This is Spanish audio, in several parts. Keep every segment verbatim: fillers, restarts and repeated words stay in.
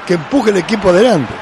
que empuje el equipo adelante.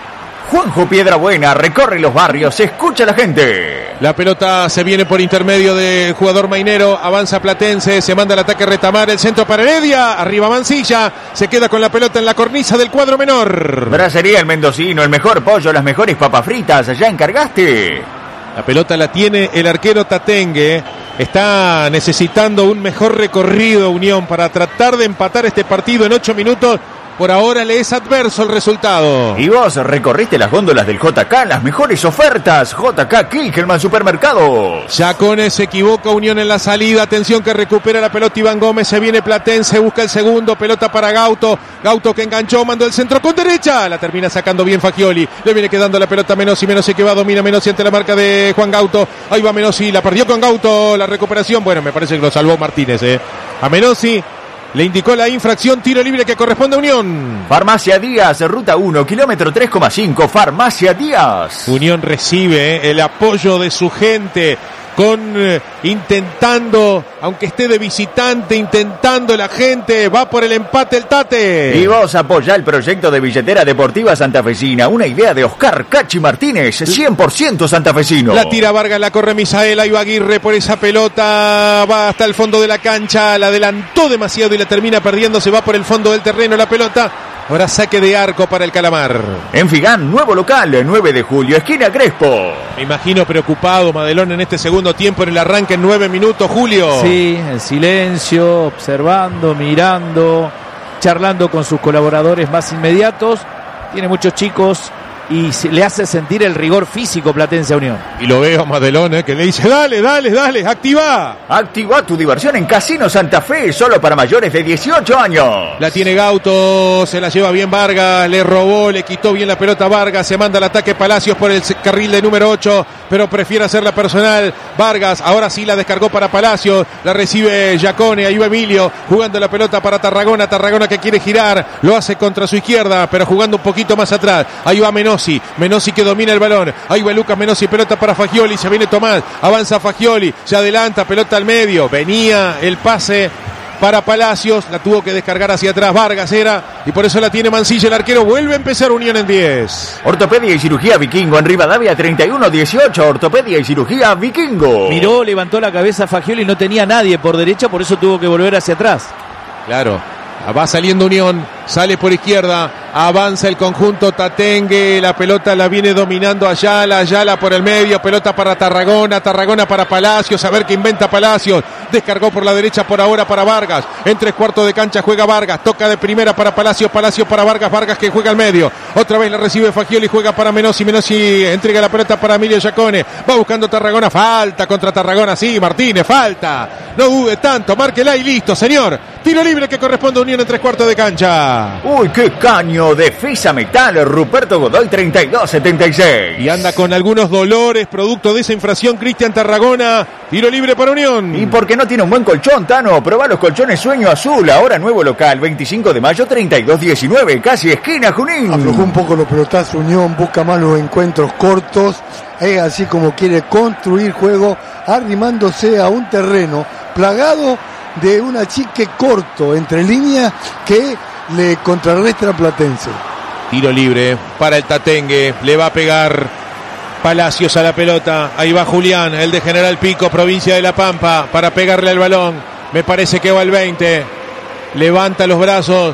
Juanjo Piedrabuena recorre los barrios, escucha a la gente. La pelota se viene por intermedio del jugador mainero, avanza Platense, se manda el ataque Retamar, el centro para Heredia, arriba Mancilla, se queda con la pelota en la cornisa del cuadro menor. Bracería El Mendocino, el mejor pollo, las mejores papas fritas, ¿ya encargaste? La pelota la tiene el arquero Tatengue, está necesitando un mejor recorrido Unión para tratar de empatar este partido en ocho minutos. Por ahora le es adverso el resultado. Y vos recorriste las góndolas del J K, las mejores ofertas. J K Kilkelman Supermercados. Yacones se equivoca, Unión en la salida. Atención que recupera la pelota Iván Gómez. Se viene Platense, busca el segundo. Pelota para Gauto. Gauto que enganchó, mandó el centro con derecha. La termina sacando bien Fagioli. Le viene quedando la pelota a Menossi. Menossi que va, domina Menossi ante la marca de Juan Gauto. Ahí va Menossi, la perdió con Gauto. La recuperación, bueno, me parece que lo salvó Martínez. Eh. A Menossi le indicó la infracción, tiro libre que corresponde a Unión. Farmacia Díaz, ruta uno, kilómetro tres coma cinco, Farmacia Díaz. Unión recibe eh, el apoyo de su gente con eh, intentando, aunque esté de visitante, intentando la gente, va por el empate el Tate. Y vos apoyá el proyecto de billetera deportiva santafesina, una idea de Oscar Cachi Martínez, cien por ciento santafesino. La tira Vargas, la corre Misael, ahí va Aguirre por esa pelota, va hasta el fondo de la cancha, la adelantó demasiado y la termina perdiendo, se va por el fondo del terreno la pelota. Ahora saque de arco para el Calamar. En Figán, nuevo local, nueve de julio, esquina Crespo. Me imagino preocupado Madelón en este segundo tiempo, en el arranque en nueve minutos, Julio. Sí, en silencio, observando, mirando, charlando con sus colaboradores más inmediatos. Tiene muchos chicos y se le hace sentir el rigor físico Platense a Unión. Y lo veo a Madelón, eh, que le dice, dale, dale, dale, activa. Activa tu diversión en Casino Santa Fe, solo para mayores de dieciocho años. La tiene Gauto, se la lleva bien Vargas, le robó, le quitó bien la pelota a Vargas, se manda el ataque Palacios por el carril de número ocho, pero prefiere hacerla personal. Vargas, ahora sí la descargó para Palacios, la recibe Giacone, ahí va Emilio, jugando la pelota para Tarragona, Tarragona que quiere girar, lo hace contra su izquierda, pero jugando un poquito más atrás, ahí va Menossi. Menossi que domina el balón, ahí va Lucas Menossi, pelota para Fagioli, se viene Tomás, avanza Fagioli, se adelanta, pelota al medio, venía el pase para Palacios, la tuvo que descargar hacia atrás Vargas era, y por eso la tiene Mancilla, el arquero vuelve a empezar Unión en diez. Ortopedia y cirugía Vikingo en Rivadavia treinta y uno dieciocho, Ortopedia y cirugía Vikingo. Miró, levantó la cabeza Fagioli, no tenía nadie por derecha, por eso tuvo que volver hacia atrás. Claro. Va saliendo Unión, sale por izquierda, avanza el conjunto Tatengue, la pelota la viene dominando Ayala, Ayala por el medio, pelota para Tarragona, Tarragona para Palacios, a ver qué inventa Palacios, descargó por la derecha por ahora para Vargas, en tres cuartos de cancha juega Vargas, toca de primera para Palacios, Palacios para Vargas, Vargas que juega al medio, otra vez la recibe Fagioli, juega para Menossi, Menossi entrega la pelota para Emilio Giacone, va buscando Tarragona, falta contra Tarragona, sí, Martínez, falta, no dude tanto, márquela y listo, señor, tiro libre que corresponde a Unión en tres cuartos de cancha. Uy, qué caño, Defisa Metal, Ruperto Godoy treinta y dos setenta y seis. Y anda con algunos dolores, producto de esa infracción, Cristian Tarragona, tiro libre para Unión. Y porque no tiene un buen colchón, Tano, probá los colchones Sueño Azul, ahora nuevo local, veinticinco de mayo, treinta y dos diecinueve, casi esquina Junín. Aflojó un poco los pelotazos Unión, busca más los encuentros cortos, es así como quiere construir juego, arrimándose a un terreno plagado de un achique corto entre líneas que le contrarresta a Platense. Tiro libre para el Tatengue, le va a pegar Palacios a la pelota, ahí va Julián, el de General Pico, provincia de La Pampa, para pegarle al balón, me parece que va el veinte, levanta los brazos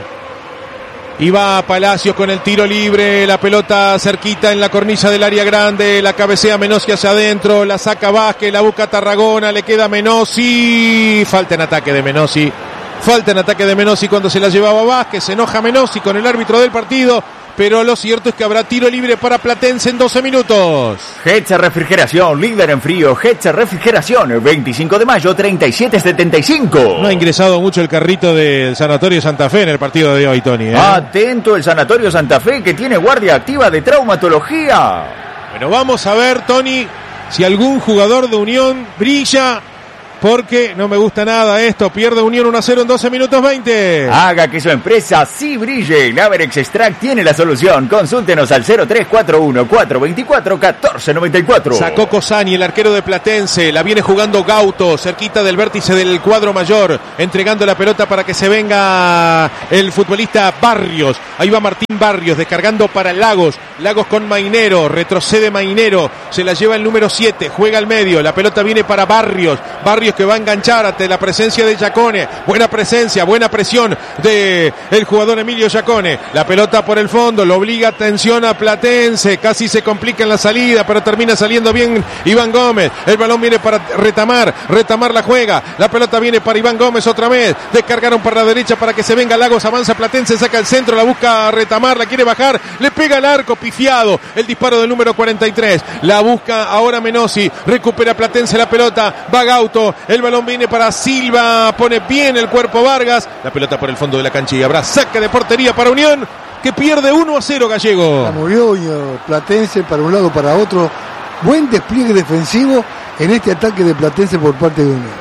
y va a Palacios con el tiro libre, la pelota cerquita en la cornisa del área grande, la cabecea Menossi hacia adentro, la saca Vázquez, la busca Tarragona, le queda Menossi, falta en ataque de Menossi, falta en ataque de Menossi cuando se la llevaba Vázquez, se enoja Menossi con el árbitro del partido, pero lo cierto es que habrá tiro libre para Platense en doce minutos. Hetzer Refrigeración, líder en frío, Hetzer Refrigeración, veinticinco de mayo, treinta y siete setenta y cinco. No ha ingresado mucho el carrito del Sanatorio Santa Fe en el partido de hoy, Tony, ¿eh? Atento el Sanatorio Santa Fe que tiene guardia activa de traumatología. Bueno, vamos a ver, Tony, si algún jugador de Unión brilla porque no me gusta nada esto. Pierde Unión uno a cero en doce minutos veinte. Haga que su empresa sí brille. Laverex Extract tiene la solución. Consúltenos al cero tres cuatro uno, cuatro dos cuatro, uno cuatro nueve cuatro. Sacó Cosani, el arquero de Platense. La viene jugando Gauto, cerquita del vértice del cuadro mayor, entregando la pelota para que se venga el futbolista Barrios. Ahí va Martín Barrios, descargando para Lagos. Lagos con Mainero, retrocede Mainero. Se la lleva el número siete, juega al medio. La pelota viene para Barrios. Barrios que va a enganchar ante la presencia de Giacone. Buena presencia, buena presión de el jugador Emilio Giacone. La pelota por el fondo, lo obliga, atención a Platense. Casi se complica en la salida, pero termina saliendo bien Iván Gómez. El balón viene para Retamar. Retamar la juega. La pelota viene para Iván Gómez otra vez. Descargaron para la derecha para que se venga Lagos. Avanza Platense, saca el centro, la busca Retamar, la quiere bajar. Le pega al arco, pifiado. El disparo del número cuarenta y tres. La busca ahora Menossi. Recupera Platense la pelota. Va Gauto. El balón viene para Silva. Pone bien el cuerpo Vargas. La pelota por el fondo de la cancha y habrá saque de portería para Unión, que pierde uno a cero, Gallego. La movió Platense para un lado, para otro. Buen despliegue defensivo en este ataque de Platense por parte de Unión.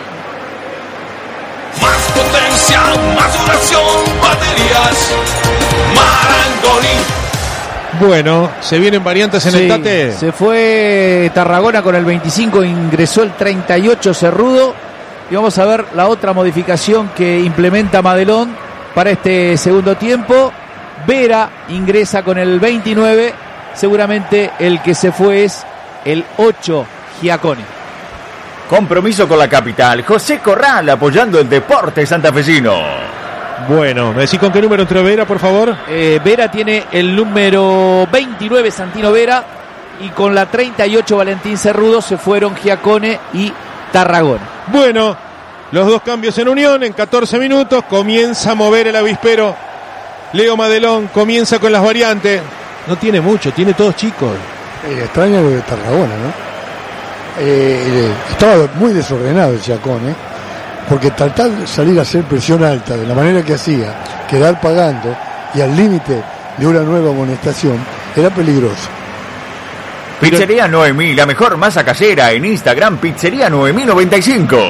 Más potencia, más duración, baterías Marangoni. Bueno, se vienen variantes en sí, el Tate. Se fue Tarragona con el veinticinco, ingresó el treinta y ocho Cerrudo. Y vamos a ver la otra modificación que implementa Madelón para este segundo tiempo. Vera ingresa con el veintinueve. Seguramente el que se fue es el ocho, Giacone. Compromiso con la capital. José Corral apoyando el deporte santafesino. Bueno, ¿me decís con qué número entró Vera, por favor? Eh, Vera tiene el número veintinueve, Santino Vera, y con la treinta y ocho, Valentín Cerrudo, se fueron Giacone y Tarragona. Bueno, los dos cambios en Unión, en catorce minutos, comienza a mover el avispero. Leo Madelón comienza con las variantes. No tiene mucho, tiene todos chicos. Eh, extraño lo de Tarragona, ¿no? Eh, estaba muy desordenado el Giacone, porque tratar de salir a hacer presión alta de la manera que hacía, quedar pagando y al límite de una nueva amonestación, era peligroso. Pizzería Noemí, la mejor masa casera en Instagram, Pizzería Noemí noventa y cinco.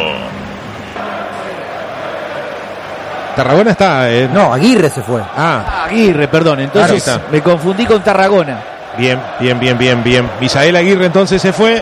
Tarragona está, eh. No, Aguirre se fue. Ah, Aguirre, perdón, entonces Claro está. me confundí con Tarragona. bien, bien, bien, bien, bien. Misael Aguirre entonces se fue.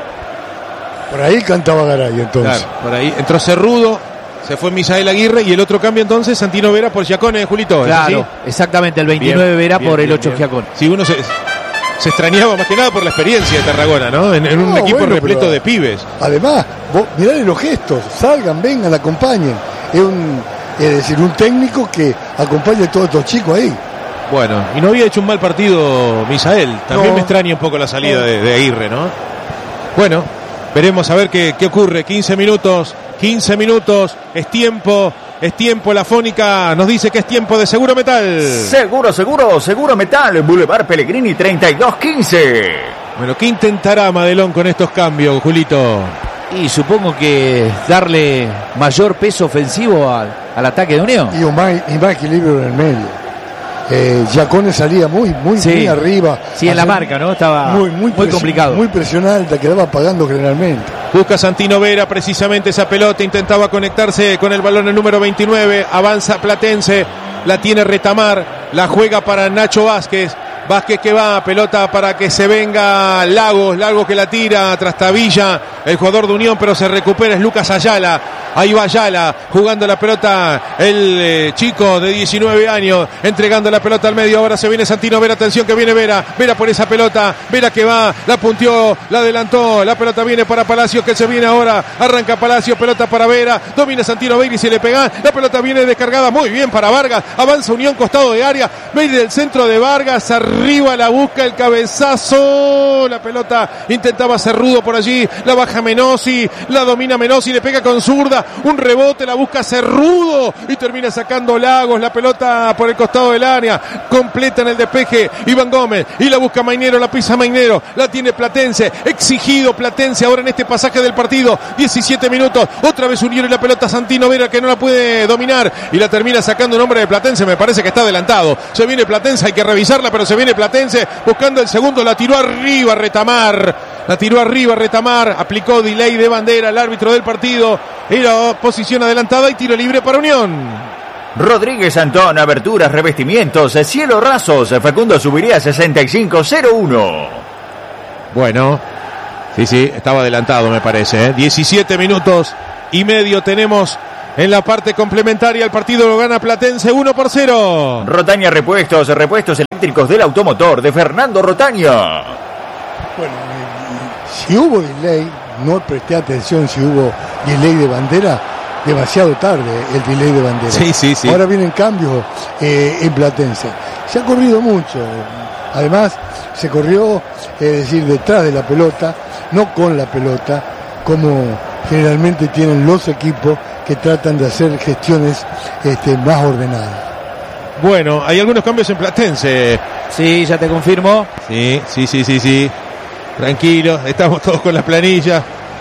Por ahí cantaba Garay entonces. Claro, por ahí entró Cerrudo, se fue Misael Aguirre y el otro cambio entonces, Santino Vera por Giacone, Julito. ¿es Claro, así? exactamente, el veintinueve Bien, Vera bien, por el bien, ocho bien. Giacone. Sí, uno se, se extrañaba más que nada por la experiencia de Tarragona, ¿no? En, en un No, equipo bueno, repleto pero- de pibes. Además, vos mirá los gestos, salgan, vengan, acompañen. Es un, es decir, un técnico que acompaña a todos estos chicos ahí. Bueno, y no había hecho un mal partido Misael. También No. me extraña un poco la salida No. de, de Aguirre, ¿no? Bueno, veremos a ver qué, qué ocurre. quince minutos, quince minutos, es tiempo, es tiempo. La Fónica nos dice que es tiempo de Seguro Metal. Seguro, seguro, seguro metal. Boulevard Pellegrini treinta y dos quince. Bueno, ¿qué intentará Madelón con estos cambios, Julito? Y supongo que darle mayor peso ofensivo al, al ataque de Unión. Y un más, y más equilibrio en el medio. Eh, Giacone salía muy, muy, Sí. muy arriba. Sí, en la Hacía marca, ¿no? Estaba muy, muy, presi- complicado. Muy presión alta, quedaba pagando generalmente. Busca Santino Vera precisamente esa pelota, intentaba conectarse con el balón el número veintinueve, avanza Platense, la tiene Retamar, la juega para Nacho Vázquez, Vázquez que va, pelota para que se venga Lagos, Lagos que la tira, Trastabilla, el jugador de Unión, pero se recupera, es Lucas Ayala, ahí va Ayala, jugando la pelota, el eh, chico de diecinueve años, entregando la pelota al medio, ahora se viene Santino Vera, atención que viene Vera, Vera por esa pelota, Vera que va, la punteó, la adelantó, la pelota viene para Palacios, que se viene ahora, arranca Palacios, pelota para Vera, domina Santino Vera y se le pega, la pelota viene descargada muy bien para Vargas, avanza Unión, costado de área, Vera del centro de Vargas, arriba la busca el cabezazo, la pelota intentaba Cerrudo por allí, la baja Menossi, la domina Menossi, le pega con zurda, un rebote, la busca Cerrudo y termina sacando Lagos, la pelota por el costado del área, completa en el despeje Iván Gómez y la busca Mainero, la pisa Mainero, la tiene Platense, exigido Platense ahora en este pasaje del partido, diecisiete minutos, otra vez Unión y la pelota Santino Vera que no la puede dominar y la termina sacando un hombre de Platense, me parece que está adelantado, se viene Platense, hay que revisarla, pero se viene Platense buscando el segundo, la tiró arriba Retamar, La tiró arriba Retamar, aplicó delay de bandera al árbitro del partido. Era posición adelantada y tiro libre para Unión. Rodríguez Antón, aberturas, revestimientos, cielo rasos. Facundo Subiría sesenta y cinco cero uno. Bueno, sí, sí, estaba adelantado me parece. ¿eh? diecisiete minutos y medio tenemos en la parte complementaria. El partido lo gana Platense uno por cero. Rotaña Repuestos, repuestos eléctricos del automotor de Fernando Rotaña. Bueno, si hubo delay, no presté atención si hubo delay de bandera. Demasiado tarde el delay de bandera. Sí, sí, sí. Ahora vienen cambios eh, en Platense. Se ha corrido mucho. Además, se corrió, es decir, detrás de la pelota, no con la pelota, como generalmente tienen los equipos que tratan de hacer gestiones este, más ordenadas. Bueno, hay algunos cambios en Platense. Sí, ya te confirmo. Sí, sí, sí, sí, sí. Tranquilos, estamos todos con las planillas.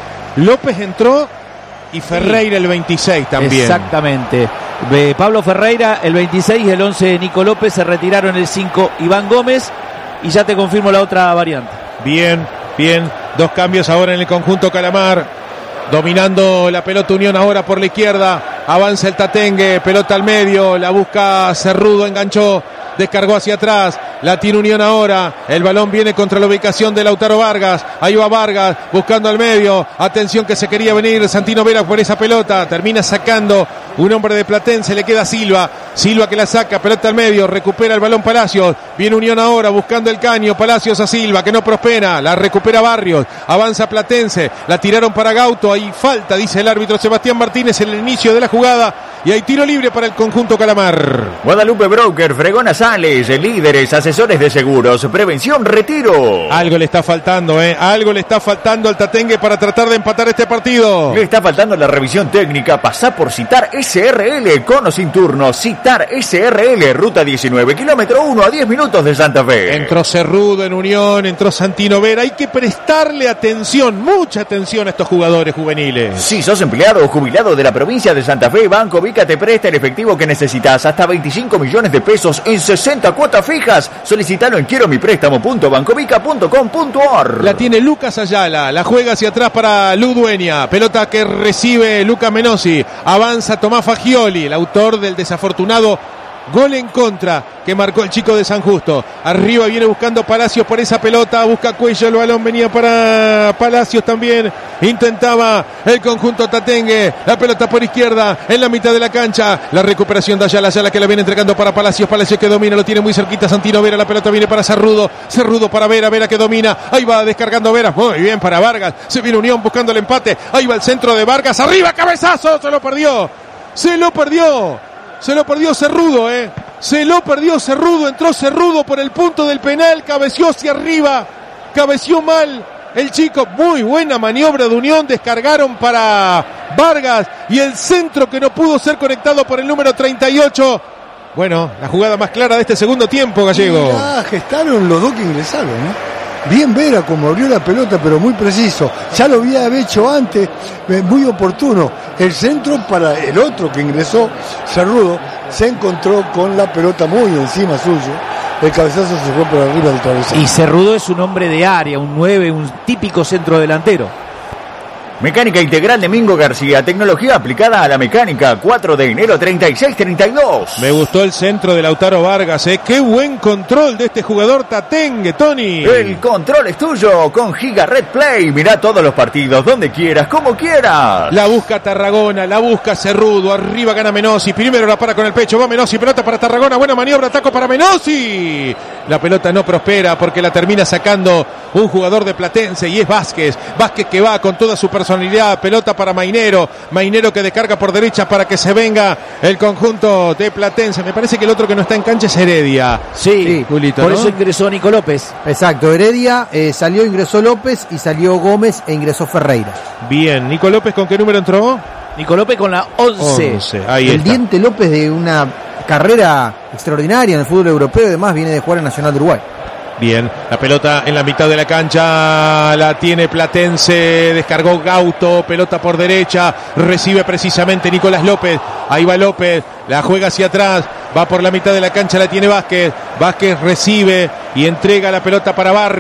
López entró y Ferreira el veintiséis también. Exactamente. De Pablo Ferreira el veintiséis y el once Nico López. Se retiraron el cinco Iván Gómez. Y ya te confirmo la otra variante. Bien, bien. Dos cambios ahora en el conjunto Calamar. Dominando la pelota Unión ahora por la izquierda. Avanza el Tatengue. Pelota al medio. La busca Cerrudo. Enganchó. Descargó hacia atrás. La tiene Unión ahora. El balón viene contra la ubicación de Lautaro Vargas. Ahí va Vargas buscando al medio. Atención que se quería venir Santino Vera por esa pelota. Termina sacando un hombre de Platense. Le queda Silva. Silva que la saca. Pelota al medio. Recupera el balón Palacios. Viene Unión ahora buscando el caño. Palacios a Silva que no prospera. La recupera Barrios. Avanza Platense. La tiraron para Gauto. Hay falta, dice el árbitro Sebastián Martínez en el inicio de la jugada. Y hay tiro libre para el conjunto Calamar. Guadalupe Broker, Fregona Sales, líderes, asesores de seguros, prevención, retiro. Algo le está faltando, ¿eh? Algo le está faltando al Tatengue para tratar de empatar este partido. Le está faltando la revisión técnica. Pasá por Citar S R L, con o sin turno. Citar S R L, ruta diecinueve, kilómetro uno, a diez minutos de Santa Fe. Entró Cerrudo en Unión, entró Santino Vera. Hay que prestarle atención, mucha atención a estos jugadores juveniles. Si sos empleado o jubilado de la provincia de Santa Fe, Banco Vica te presta el efectivo que necesitas, hasta veinticinco millones de pesos en sesenta cuotas fijas. Solicitalo en quiero mi préstamo punto bancovica punto com punto or. La tiene Lucas Ayala, la juega hacia atrás para Lu Dueña. Pelota que recibe Luca Menosi. Avanza Tomás Fagioli, el autor del desafortunado gol en contra que marcó el chico de San Justo. Arriba viene buscando Palacios por esa pelota. Busca Cuello, el balón venía para Palacios también. Intentaba el conjunto Tatengue. La pelota por izquierda en la mitad de la cancha. La recuperación de Ayala, Ayala que la viene entregando para Palacios. Palacios que domina, lo tiene muy cerquita Santino Vera. La pelota viene para Cerrudo. Cerrudo para Vera, Vera que domina. Ahí va descargando Vera. Muy bien para Vargas. Se viene Unión buscando el empate. Ahí va el centro de Vargas. Arriba, cabezazo. Se lo perdió. Se lo perdió. Se lo perdió Cerrudo, eh. Se lo perdió Cerrudo. Entró Cerrudo por el punto del penal. Cabeció hacia arriba. Cabeció mal el chico. Muy buena maniobra de Unión. Descargaron para Vargas. Y el centro que no pudo ser conectado por el número treinta y ocho. Bueno, la jugada más clara de este segundo tiempo, Gallego. Ya gestaron los dos que ingresaron, ¿eh? Bien Vera como abrió la pelota, pero muy preciso. Ya lo había hecho antes, muy oportuno. El centro para el otro que ingresó, Cerrudo, se encontró con la pelota muy encima suyo. El cabezazo se fue por arriba del travesaño. Y Cerrudo es un hombre de área, un nueve, un típico centro delantero. Mecánica Integral de Mingo García, tecnología aplicada a la mecánica, cuatro de enero treinta y seis treinta y dos. Me gustó el centro de Lautaro Vargas, ¿eh? Qué buen control de este jugador Tatengue, Tony. El control es tuyo con Giga Red Play. Mirá todos los partidos, donde quieras, como quieras. La busca Tarragona, la busca Cerrudo, arriba gana Menosi, primero la para con el pecho, va Menosi, pelota para Tarragona, buena maniobra, taco para Menosi. La pelota no prospera porque la termina sacando un jugador de Platense y es Vázquez. Vázquez que va con toda su personalidad, pelota para Mainero. Mainero que descarga por derecha para que se venga el conjunto de Platense. Me parece que el otro que no está en cancha es Heredia. Sí, sí, Julito, por ¿no? Eso ingresó Nico López. Exacto, Heredia eh, salió, ingresó López y salió Gómez e ingresó Ferreira. Bien, Nico López, ¿con qué número entró? Nico López con la once. once. Ahí el está. Diente López de una carrera extraordinaria en el fútbol europeo y además viene de jugar en Nacional de Uruguay. Bien, la pelota en la mitad de la cancha la tiene Platense, descargó Gauto, pelota por derecha, recibe precisamente Nicolás López, ahí va López, la juega hacia atrás, va por la mitad de la cancha, la tiene Vázquez, Vázquez recibe y entrega la pelota para Barrios,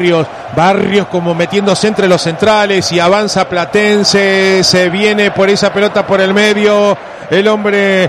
Barrios como metiéndose entre los centrales y avanza Platense, se viene por esa pelota por el medio, el hombre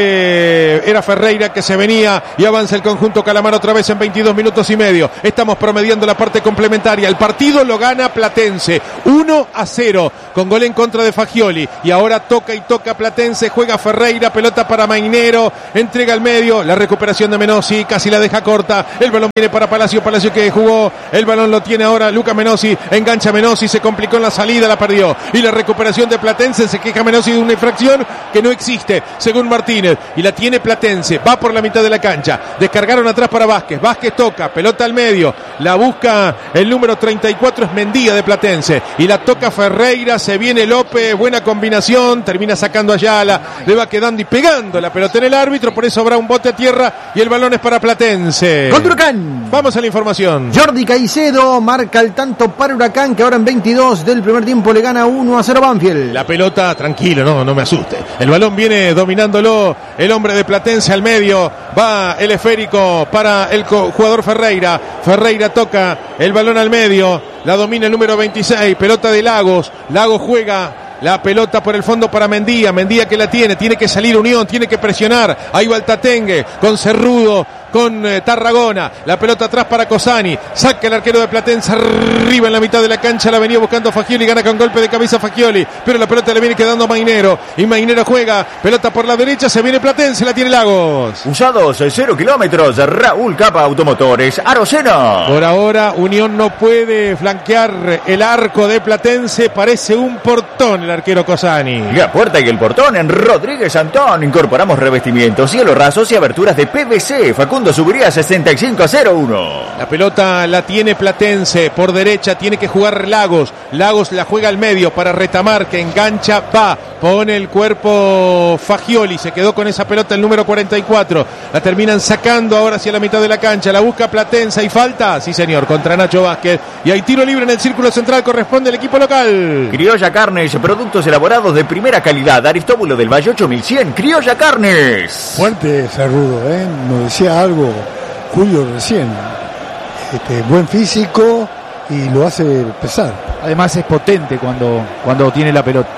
de era Ferreira que se venía y avanza el conjunto Calamar otra vez en veintidós minutos y medio. Estamos promediando la parte complementaria, el partido lo gana Platense uno a cero con gol en contra de Fagioli y ahora toca y toca Platense, juega Ferreira, pelota para Mainero, entrega al medio, la recuperación de Menossi, casi la deja corta, el balón viene para Palacio, Palacio que jugó, el balón lo tiene ahora Luca Menossi, engancha Menossi, se complicó en la salida, la perdió, y la recuperación de Platense, se queja Menossi de una infracción que no existe, según Martínez, y la tiene Platense, va por la mitad de la cancha, descargaron atrás para Vázquez, Vázquez toca, pelota al medio, la busca el número treinta y cuatro, es Mendía de Platense, y la toca Ferreira, se viene López, buena combinación, termina sacando a Ayala, le va quedando y pegando la pelota en el árbitro, por eso habrá un bote a tierra, y el balón es para Platense. Gol de Huracán. Vamos a la información. Jordi Caicedo marca el tanto para Huracán, que ahora en veintidós del primer tiempo le gana uno a cero Banfield. La pelota, tranquilo, no, no me asuste. El balón viene dominándolo el hombre de Platense al medio. Va el esférico para el jugador Ferreira. Ferreira toca el balón al medio. La domina el número veintiséis. Pelota de Lagos. Lagos juega la pelota por el fondo para Mendía. Mendía que la tiene. Tiene que salir Unión. Tiene que presionar. Ahí va el Tatengue con Cerrudo, con eh, Tarragona, la pelota atrás para Cosani, saca el arquero de Platense arriba en la mitad de la cancha, la venía buscando Fagioli, gana con golpe de cabeza Fagioli, pero la pelota le viene quedando a Mainero, y Mainero juega, pelota por la derecha, se viene Platense, la tiene Lagos. Usados cero kilómetros, Raúl Capa Automotores, Arocena. Por ahora Unión no puede flanquear el arco de Platense, parece un portón el arquero Cosani. La puerta y el portón en Rodríguez Antón, incorporamos revestimientos, cielo rasos y aberturas de P V C, Facundo Subiría sesenta y cinco a cero uno. La pelota la tiene Platense, por derecha tiene que jugar Lagos, Lagos la juega al medio para Retamar, que engancha, va, pone el cuerpo Fagioli, se quedó con esa pelota el número cuarenta y cuatro, la terminan sacando ahora hacia la mitad de la cancha, la busca Platense, ¿hay falta? Sí señor, contra Nacho Vázquez, y hay tiro libre en el círculo central, corresponde al equipo local. Criolla Carnes, productos elaborados de primera calidad, Aristóbulo del Valle ocho mil cien, Criolla Carnes. Fuerte Cerrudo, ¿eh? Nos decía algo Julio recién, este, buen físico y lo hace pesar. Además es potente cuando, cuando tiene la pelota.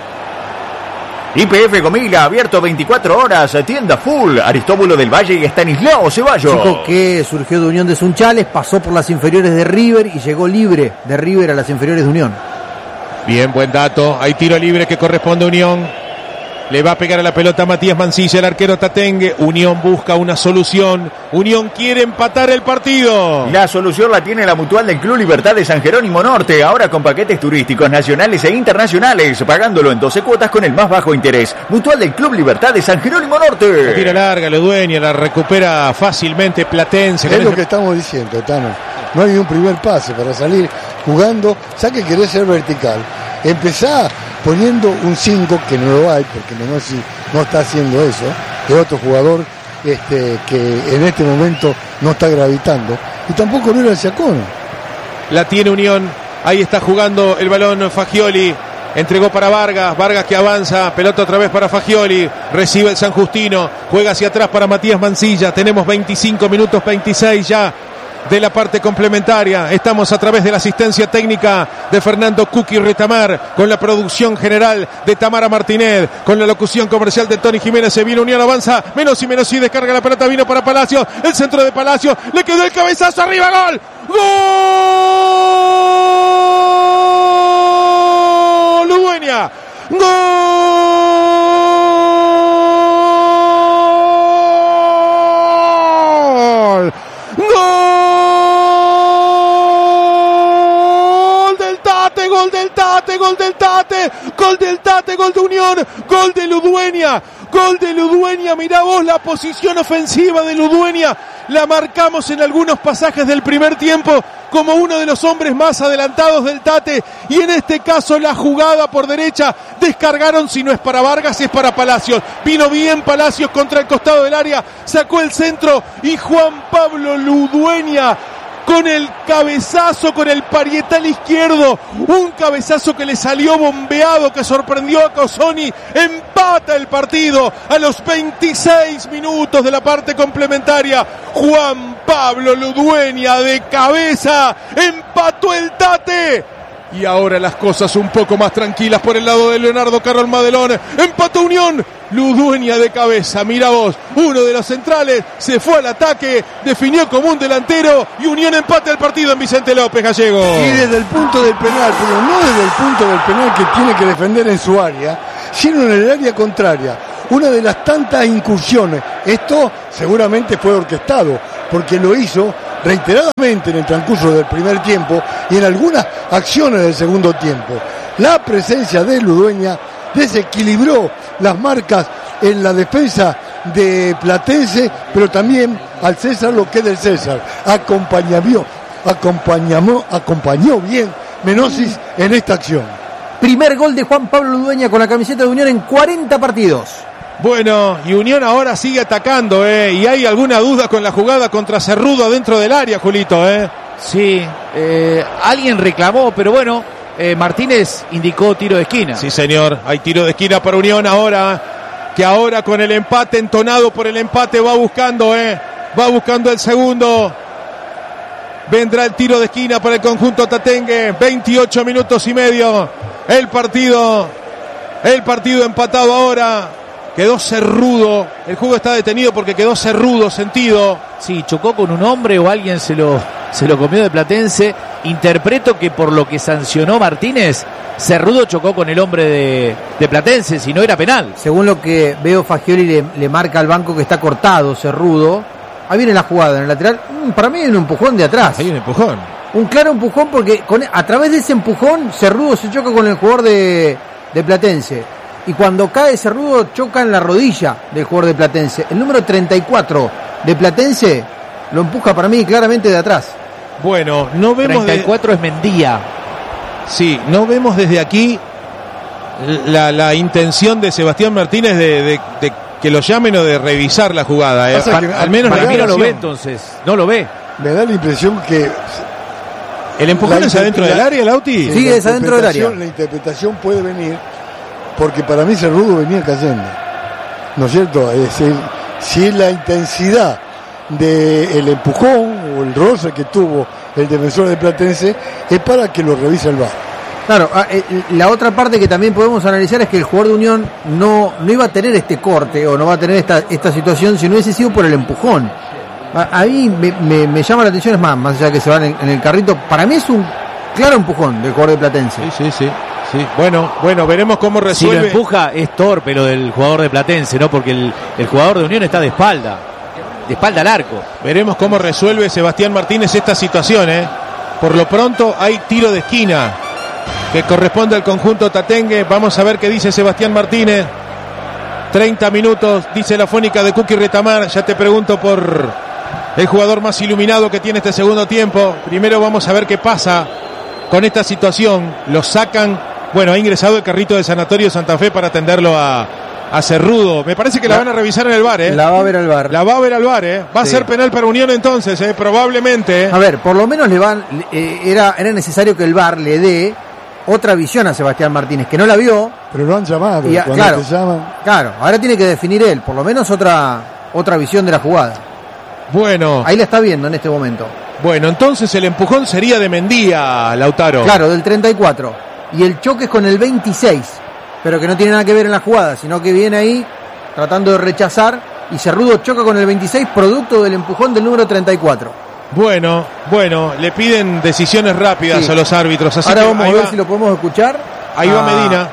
Y P F Gomila, abierto veinticuatro horas, tienda full, Aristóbulo del Valle y Estanislao Ceballos. Chico que surgió de Unión de Sunchales, pasó por las inferiores de River y llegó libre de River a las inferiores de Unión. Bien, buen dato, hay tiro libre que corresponde a Unión. Le va a pegar a la pelota Matías Mancilla, el arquero Tatengue. Unión busca una solución. Unión quiere empatar el partido. La solución la tiene la Mutual del Club Libertad de San Jerónimo Norte. Ahora con paquetes turísticos nacionales e internacionales. Pagándolo en doce cuotas con el más bajo interés. Mutual del Club Libertad de San Jerónimo Norte. La tira larga, lo dueña, la recupera fácilmente Platense. Es lo el... que estamos diciendo, Tano. No hay un primer pase para salir jugando. Ya que querés ser vertical. Empezá poniendo un cinco, que no lo hay, porque Menossi no está haciendo eso, de otro jugador este, que en este momento no está gravitando, y tampoco no era el Ciacón. La tiene Unión, ahí está jugando el balón Fagioli, entregó para Vargas, Vargas que avanza, pelota otra vez para Fagioli, recibe el San Justino, juega hacia atrás para Matías Mancilla, tenemos veinticinco minutos, veintiséis ya de la parte complementaria. Estamos a través de la asistencia técnica de Fernando Cuqui Retamar, con la producción general de Tamara Martínez, con la locución comercial de Tony Jiménez. Se viene Unión, avanza Menossi, Menossi descarga la pelota, vino para Palacio, el centro de Palacio, le quedó el cabezazo, arriba, gol, gol, Ludueña, gol, gol. Gol del Tate, gol del Tate, gol del Tate, gol de Unión, gol de Ludueña, gol de Ludueña. Mirá vos la posición ofensiva de Ludueña, la marcamos en algunos pasajes del primer tiempo como uno de los hombres más adelantados del Tate, y en este caso la jugada por derecha, descargaron, si no es para Vargas es para Palacios, vino bien Palacios contra el costado del área, sacó el centro y Juan Pablo Ludueña con el cabezazo, con el parietal izquierdo, un cabezazo que le salió bombeado, que sorprendió a Cosoni, empata el partido a los veintiséis minutos de la parte complementaria. Juan Pablo Ludueña de cabeza empató el Tate. Y ahora las cosas un poco más tranquilas por el lado de Leonardo Carlos Madelón. Empató Unión. Ludueña de cabeza, mira vos. Uno de los centrales se fue al ataque, definió como un delantero y Unión empata el partido en Vicente López Gallego. Y desde el punto del penal, pero no desde el punto del penal que tiene que defender en su área, sino en el área contraria. Una de las tantas incursiones. Esto seguramente fue orquestado, porque lo hizo reiteradamente en el transcurso del primer tiempo y en algunas acciones del segundo tiempo. La presencia de Ludueña desequilibró las marcas en la defensa de Platense, pero también al César lo que es del César. Acompañó, acompañó, acompañó bien Menosis en esta acción. Primer gol de Juan Pablo Ludueña con la camiseta de Unión en cuarenta partidos. Bueno, y Unión ahora sigue atacando, ¿eh? Y hay alguna duda con la jugada contra Cerrudo dentro del área, Julito, ¿eh? Sí, eh, alguien reclamó, pero bueno, eh, Martínez indicó tiro de esquina. Sí, señor, hay tiro de esquina para Unión ahora, que ahora con el empate, entonado por el empate, va buscando, ¿eh? Va buscando el segundo. Vendrá el tiro de esquina para el conjunto tatengue, veintiocho minutos y medio. El partido, el partido empatado ahora. Quedó Cerrudo, el juego está detenido porque quedó Cerrudo, sentido. Sí, chocó con un hombre o alguien se lo, se lo comió de Platense. Interpreto que por lo que sancionó Martínez, Cerrudo chocó con el hombre de, de Platense, si no era penal. Según lo que veo, Fagioli le, le marca al banco que está cortado Cerrudo. Ahí viene la jugada en el lateral. Mm, para mí hay un empujón de atrás. Hay un empujón. Un claro empujón porque con, a través de ese empujón Cerrudo se choca con el jugador de, de Platense. Y cuando cae Cerrudo choca en la rodilla del jugador de Platense. El número treinta y cuatro de Platense lo empuja para mí claramente de atrás. Bueno, no vemos... treinta y cuatro de... es Mendía. Sí, no vemos desde aquí la, la intención de Sebastián Martínez de, de, de que lo llamen o de revisar la jugada. ¿eh? Pasa que Al menos Para la mí no lo miración. ve entonces, no lo ve. Me da la impresión que ¿El empujón La es adentro del interpreta- área, Lauti? Sí, la es adentro del área. interpretación- La interpretación puede venir porque para mí Cerrudo venía cayendo, ¿no es cierto? Es decir, si la intensidad del empujón o el roce que tuvo el defensor de Platense es para que lo revise el V A R. Claro, ah, eh, la otra parte que también podemos analizar es que el jugador de Unión no, no iba a tener este corte o no va a tener esta, esta situación si no hubiese sido por el empujón. A- Ahí me, me, me llama la atención, es más, más allá de que se van en, en el carrito, para mí es un claro empujón del jugador de Platense. Sí, sí, sí, sí. Bueno, bueno, veremos cómo Si resuelve. lo empuja es torpe lo del jugador de Platense, ¿no? Porque el, el jugador de Unión está de espalda, de espalda al arco. Veremos cómo resuelve Sebastián Martínez esta situación, ¿eh? Por lo pronto hay tiro de esquina que corresponde al conjunto tatengue. Vamos a ver qué dice Sebastián Martínez. treinta minutos, dice la fónica de Cookie Retamar. Ya te pregunto por el jugador más iluminado que tiene este segundo tiempo. Primero vamos a ver qué pasa con esta situación. Lo sacan. Bueno, ha ingresado el carrito de Sanatorio Santa Fe para atenderlo a, a Cerrudo. Me parece que la, la van a revisar en el V A R, ¿eh? La va a ver al V A R. La va a ver al V A R, ¿eh? Va Sí. a ser penal para Unión entonces, ¿eh? Probablemente. ¿eh? A ver, por lo menos le van, eh, era, era necesario que el V A R le dé otra visión a Sebastián Martínez, que no la vio. Pero lo han llamado, Y a- cuando claro. te llaman. Claro, ahora tiene que definir él, por lo menos otra, otra visión de la jugada. Bueno, Ahí la está viendo en este momento. bueno, entonces el empujón sería de Mendía, Lautaro. Claro, del treinta y cuatro. Y el choque es con el veintiséis, pero que no tiene nada que ver en la jugada, sino que viene ahí tratando de rechazar y Cerrudo choca con el veintiséis, producto del empujón del número treinta y cuatro. Bueno, bueno, le piden decisiones rápidas Sí. a los árbitros. Así Ahora que vamos a ahí ver va, si lo podemos escuchar. ahí va a- Medina.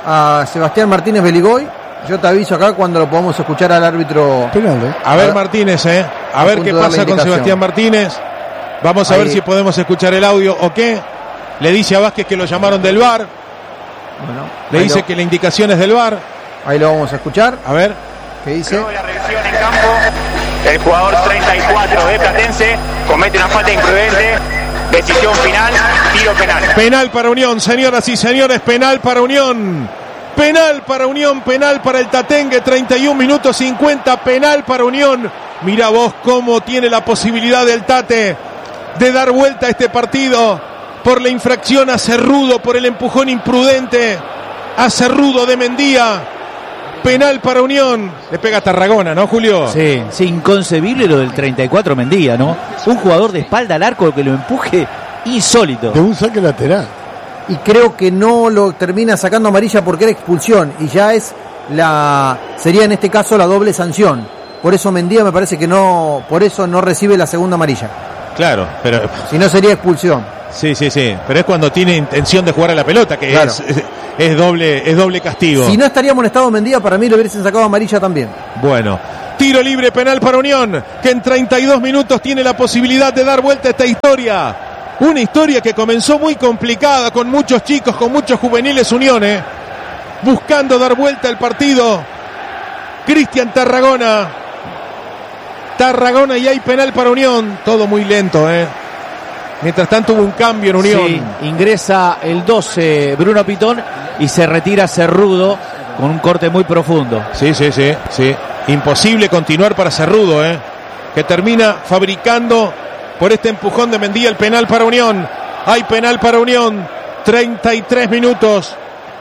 A Sebastián Martínez Beligoy. Yo te aviso acá cuando lo podamos escuchar al árbitro. Penal, ¿eh? A ver a- Martínez, ¿eh? A a ver punto qué de dar la pasa con indicación. Sebastián Martínez. Vamos a Ahí. ver si podemos escuchar el audio o qué. Le dice a Vázquez que lo llamaron del V A R. Bueno, Le ahí dice lo- que la indicación es del V A R. ahí lo vamos a escuchar. A ver. ¿Qué dice? Luego de la revisión en campo, el jugador treinta y cuatro de Platense comete una falta imprudente. Decisión final, tiro penal. Penal para Unión, señoras y señores, penal para Unión. Penal para Unión, penal para el Tatengue, treinta y un minutos cincuenta, penal para Unión. Mira vos cómo tiene la posibilidad del Tate de dar vuelta a este partido por la infracción a Cerrudo, por el empujón imprudente a Cerrudo de Mendía. Penal para Unión. Le pega a Tarragona, ¿no, Julio? Sí, sí, inconcebible lo del treinta y cuatro Mendía, ¿no? Un jugador de espalda al arco que lo empuje insólito. De un saque lateral. Y creo que no lo termina sacando amarilla porque era expulsión y ya es la sería en este caso la doble sanción. Por eso Mendía me parece que no, por eso no recibe la segunda amarilla. Claro, pero si no sería expulsión. Sí, sí, sí, pero es cuando tiene intención de jugar a la pelota, que claro. es, es, es doble es doble castigo. Si no estaría amonestado Mendía, para mí le hubiesen sacado amarilla también. Bueno, tiro libre penal para Unión, que en treinta y dos minutos tiene la posibilidad de dar vuelta a esta historia. Una historia que comenzó muy complicada, con muchos chicos, con muchos juveniles Unión, ¿eh? buscando dar vuelta al partido. Cristian Tarragona. Tarragona y hay penal para Unión. Todo muy lento, ¿eh? Mientras tanto hubo un cambio en Unión. Sí, ingresa el doce Bruno Pitón y se retira Cerrudo con un corte muy profundo. Sí, sí, sí, sí. Imposible continuar para Cerrudo, ¿eh? Que termina fabricando por este empujón de Mendía el penal para Unión. Hay penal para Unión. treinta y tres minutos.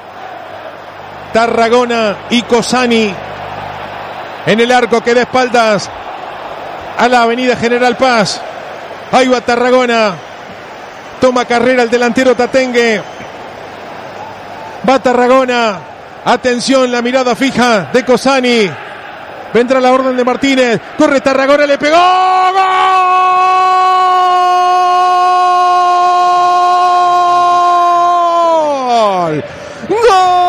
Tarragona y Cosani en el arco que da espaldas a la avenida General Paz. Ahí va Tarragona. Toma carrera el delantero Tatengue. Va Tarragona. Atención, la mirada fija de Cosani. Vendrá la orden de Martínez. Corre Tarragona, le pegó. ¡Gol! ¡Gol!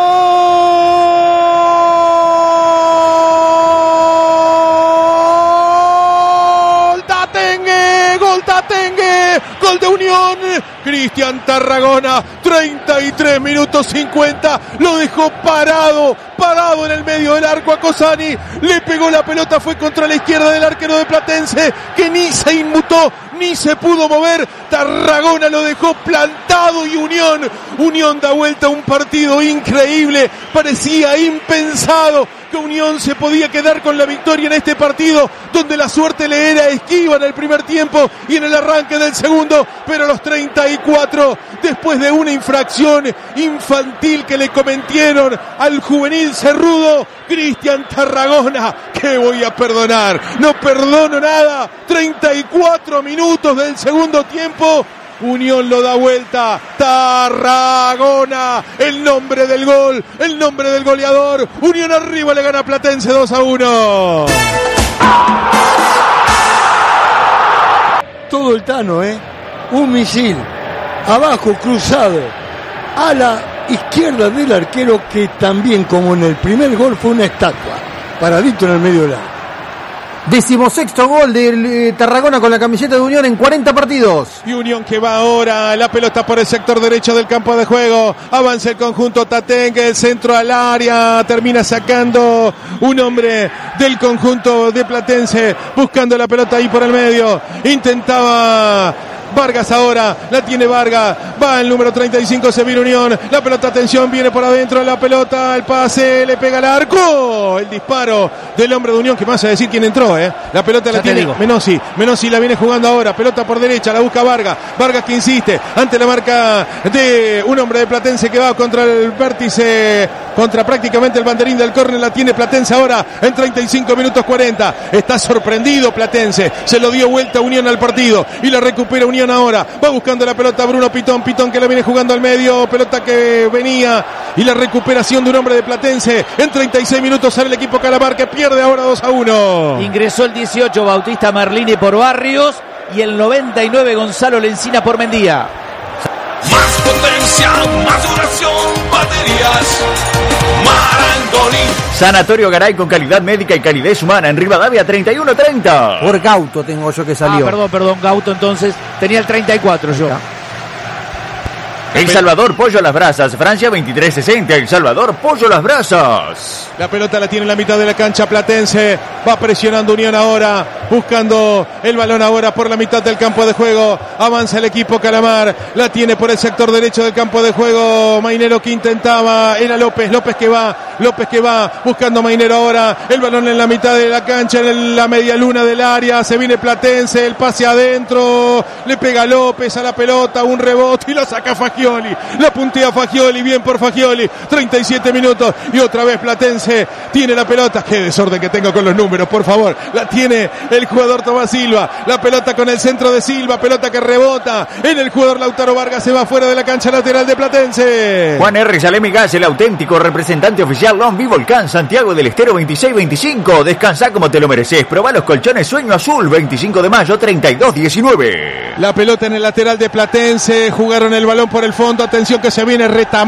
Gol de Unión. Cristian Tarragona, treinta y tres minutos cincuenta, lo dejó parado, parado en el medio del arco a Cosani, le pegó la pelota, fue contra la izquierda del arquero de Platense, que ni se inmutó, ni se pudo mover. Tarragona lo dejó plantado y Unión, Unión da vuelta a un partido increíble, parecía impensado que Unión se podía quedar con la victoria en este partido, donde la suerte le era esquiva en el primer tiempo y en el arranque del segundo, pero a los treinta y cuatro, después de una infracción infantil que le cometieron al juvenil Cerrudo, Cristian Tarragona, ¿qué voy a perdonar? No perdono nada. treinta y cuatro minutos del segundo tiempo, Unión lo da vuelta. Tarragona, el nombre del gol, el nombre del goleador. Unión arriba, le gana a Platense dos a uno. Todo el Tano, ¿eh? Un misil, abajo, cruzado, a la izquierda del arquero, que también, como en el primer gol, fue una estatua, paradito en el medio del área. Decimosexto gol de eh, Tarragona con la camiseta de Unión en cuarenta partidos. Y Unión que va ahora, la pelota por el sector derecho del campo de juego. Avanza el conjunto Tatengue, el centro al área. Termina sacando un hombre del conjunto de Platense, buscando la pelota ahí por el medio. Intentaba Vargas ahora, la tiene Vargas, va el número treinta y cinco, se viene Unión, la pelota, atención, viene por adentro, la pelota, el pase, le pega al arco, el disparo del hombre de Unión, que más a decir quién entró, eh. La pelota ya la tiene Menossi, Menossi la viene jugando ahora, pelota por derecha, la busca Vargas, Vargas que insiste, ante la marca de un hombre de Platense que va contra el vértice, contra prácticamente el banderín del córner, la tiene Platense ahora en treinta y cinco minutos cuarenta, está sorprendido Platense, se lo dio vuelta Unión al partido y la recupera Unión ahora, va buscando la pelota Bruno Pitón, Pitón que la viene jugando al medio, pelota que venía y la recuperación de un hombre de Platense, en treinta y seis minutos sale el equipo Calamar que pierde ahora dos a uno. Ingresó el dieciocho Bautista Merlini por Barrios y el noventa y nueve Gonzalo Lencina por Mendía. Más potencia, más duración, baterías Marangoni. Sanatorio Garay con calidad médica y calidez humana en Rivadavia treinta y uno treinta. Por Gauto tengo yo que salió. Ah, perdón, perdón, Gauto entonces. Tenía el treinta y cuatro yo. El Salvador, pollo a las brasas. Francia veintitrés sesenta. El Salvador, pollo a las brasas. La pelota la tiene en la mitad de la cancha Platense. Va presionando Unión ahora. Buscando el balón ahora por la mitad del campo de juego. Avanza el equipo Calamar. La tiene por el sector derecho del campo de juego. Mainero que intentaba. Era López. López que va. López que va. Buscando Mainero ahora. El balón en la mitad de la cancha. En la media luna del área. Se viene Platense. El pase adentro. Le pega López a la pelota. Un rebote y la saca Fagioli. Fagioli. La puntea Fagioli, bien por Fagioli. treinta y siete minutos y otra vez Platense tiene la pelota. Qué desorden que tengo con los números, por favor. La tiene el jugador Tomás Silva. La pelota con el centro de Silva. Pelota que rebota en el jugador Lautaro Vargas. Se va fuera de la cancha lateral de Platense. Juan R. Salemi Gas, el auténtico representante oficial Lombi Volcán, Santiago del Estero veintiséis veinticinco. Descansá como te lo mereces. Probá los colchones Sueño Azul. veinticinco de mayo, treinta y dos diecinueve. La pelota en el lateral de Platense. Jugaron el balón por el fondo. Atención que se viene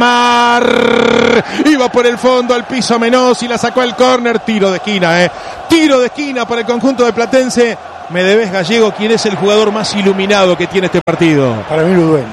Retamar. Iba por el fondo al piso Menossi. La sacó al córner. Tiro de esquina, eh. Tiro de esquina para el conjunto de Platense. Me debes, Gallego, ¿quién es el jugador más iluminado que tiene este partido? Para mí, Ludueña.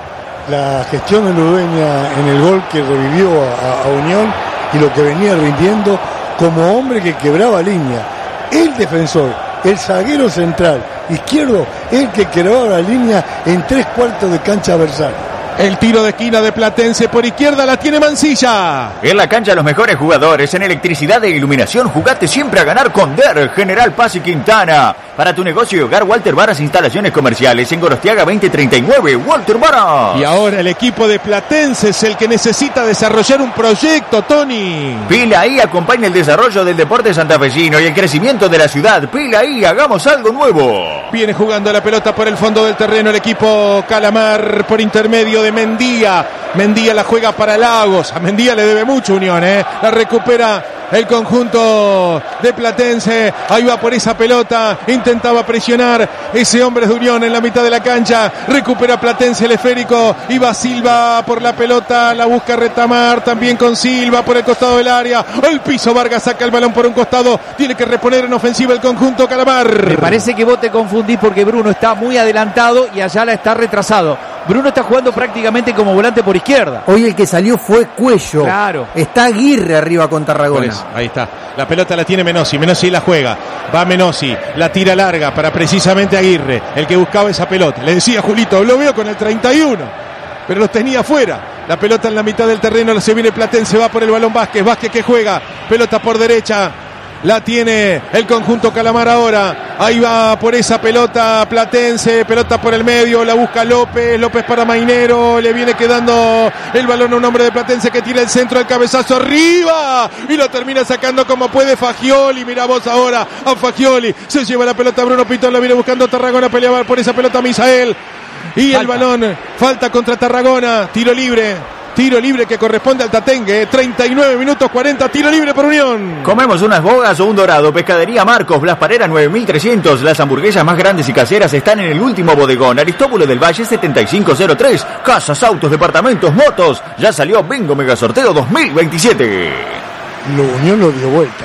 La gestión de Ludueña en el gol que revivió a, a Unión y lo que venía rindiendo como hombre que quebraba línea. El defensor, el zaguero central izquierdo, el que quebraba la línea en tres cuartos de cancha adversaria. El tiro de esquina de Platense por izquierda la tiene Mancilla. En la cancha los mejores jugadores. En electricidad e iluminación jugate siempre a ganar con D E R, General Paz y Quintana. Para tu negocio y hogar, Walter Varas Instalaciones Comerciales. En Gorostiaga veinte treinta y nueve, Walter Varas. Y ahora el equipo de Platense es el que necesita desarrollar un proyecto, Tony. Pila ahí, acompaña el desarrollo del deporte santafesino y el crecimiento de la ciudad. Pila ahí, hagamos algo nuevo. Viene jugando la pelota por el fondo del terreno el equipo Calamar por intermedio de Mendía. Mendía la juega para Lagos. A Mendía le debe mucho Unión, ¿eh? La recupera el conjunto de Platense. Ahí va por esa pelota. Intentaba presionar ese hombre de Unión en la mitad de la cancha. Recupera Platense el esférico. Iba Silva por la pelota. La busca Retamar. También con Silva por el costado del área. Al piso Vargas saca el balón por un costado. Tiene que reponer en ofensiva el conjunto Calamar. Me parece que vos te confundís porque Bruno está muy adelantado y Ayala está retrasado. Bruno está jugando prácticamente como volante por izquierda. Hoy el que salió fue Cuello. Claro. Está Aguirre arriba con Tarragona. Pues, ahí está. La pelota la tiene Menossi. Menossi la juega. Va Menossi. La tira larga para precisamente Aguirre. El que buscaba esa pelota. Le decía Julito, lo veo con el treinta y uno. Pero los tenía afuera. La pelota en la mitad del terreno. Se viene Platense. Va por el balón Vázquez. Vázquez que juega. Pelota por derecha. La tiene el conjunto Calamar ahora. Ahí va por esa pelota Platense. Pelota por el medio. La busca López. López para Mainero. Le viene quedando el balón a un hombre de Platense que tira el centro. El cabezazo arriba. Y lo termina sacando como puede Fagioli. Mira vos ahora a Fagioli. Se lleva la pelota Bruno Pitón. La viene buscando Tarragona. Peleaba por esa pelota Misael. Y falta. El balón. Falta contra Tarragona. Tiro libre. Tiro libre que corresponde al Tatengue, treinta y nueve minutos cuarenta, tiro libre por Unión. Comemos unas bogas o un dorado. Pescadería Marcos, Blas Parera nueve mil trescientos. Las hamburguesas más grandes y caseras están en el último bodegón. Aristóbulo del Valle setenta y cinco cero tres. Casas, autos, departamentos, motos. Ya salió Bingo Mega Sorteo dos mil veintisiete. Lo Unión lo dio vuelta.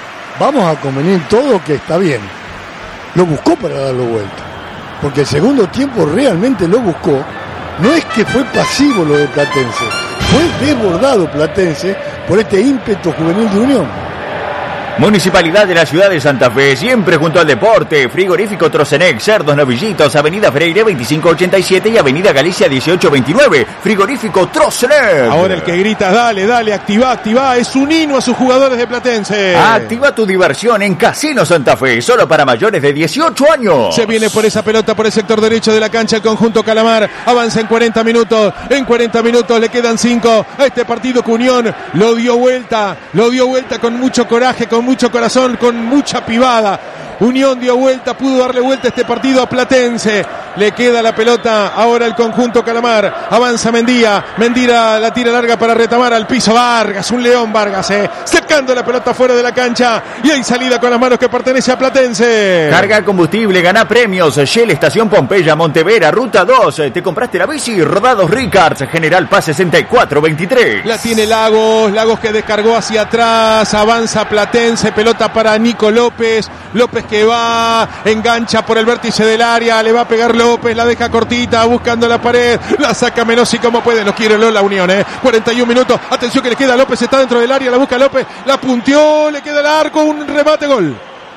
Vamos a convenir todo que está bien. Lo buscó para darlo vuelta. Porque el segundo tiempo realmente lo buscó. No es que fue pasivo lo de Platense, fue desbordado Platense por este ímpetu juvenil de Unión. Municipalidad de la ciudad de Santa Fe, siempre junto al deporte. Frigorífico Trocenec, Cerdos Novillitos, Avenida Freire veinticinco ochenta y siete y Avenida Galicia dieciocho veintinueve. Frigorífico Trocenec. Ahora el que grita, dale, dale, activa, activa, es un hino a sus jugadores de Platense. Activa tu diversión en Casino Santa Fe, solo para mayores de dieciocho años. Se viene por esa pelota por el sector derecho de la cancha el conjunto Calamar. Avanza en cuarenta minutos, en cuarenta minutos le quedan cinco a este partido que Unión lo dio vuelta, lo dio vuelta con mucho coraje, con mucho corazón, con mucha pivada. Unión dio vuelta, pudo darle vuelta a este partido a Platense. Le queda la pelota ahora el conjunto Calamar. Avanza Mendía. Mendía la tira larga para Retamar al piso. Vargas, un león Vargas, eh. Sacando la pelota fuera de la cancha. Y hay salida con las manos que pertenece a Platense. Carga combustible, gana premios. Shell, Estación Pompeya, Montevera, Ruta dos. Te compraste la bici, Rodados Ricards, General Paz sesenta y cuatro veintitrés. La tiene Lagos. Lagos que descargó hacia atrás. Avanza Platense. Pelota para Nico López. López que va, engancha por el vértice del área, le va a pegar López, la deja cortita, buscando la pared, la saca Menossi como puede, no quiere la Unión, eh. cuarenta y un minutos, atención que le queda a López, está dentro del área, la busca López, la punteó, le queda el arco, un remate, gol.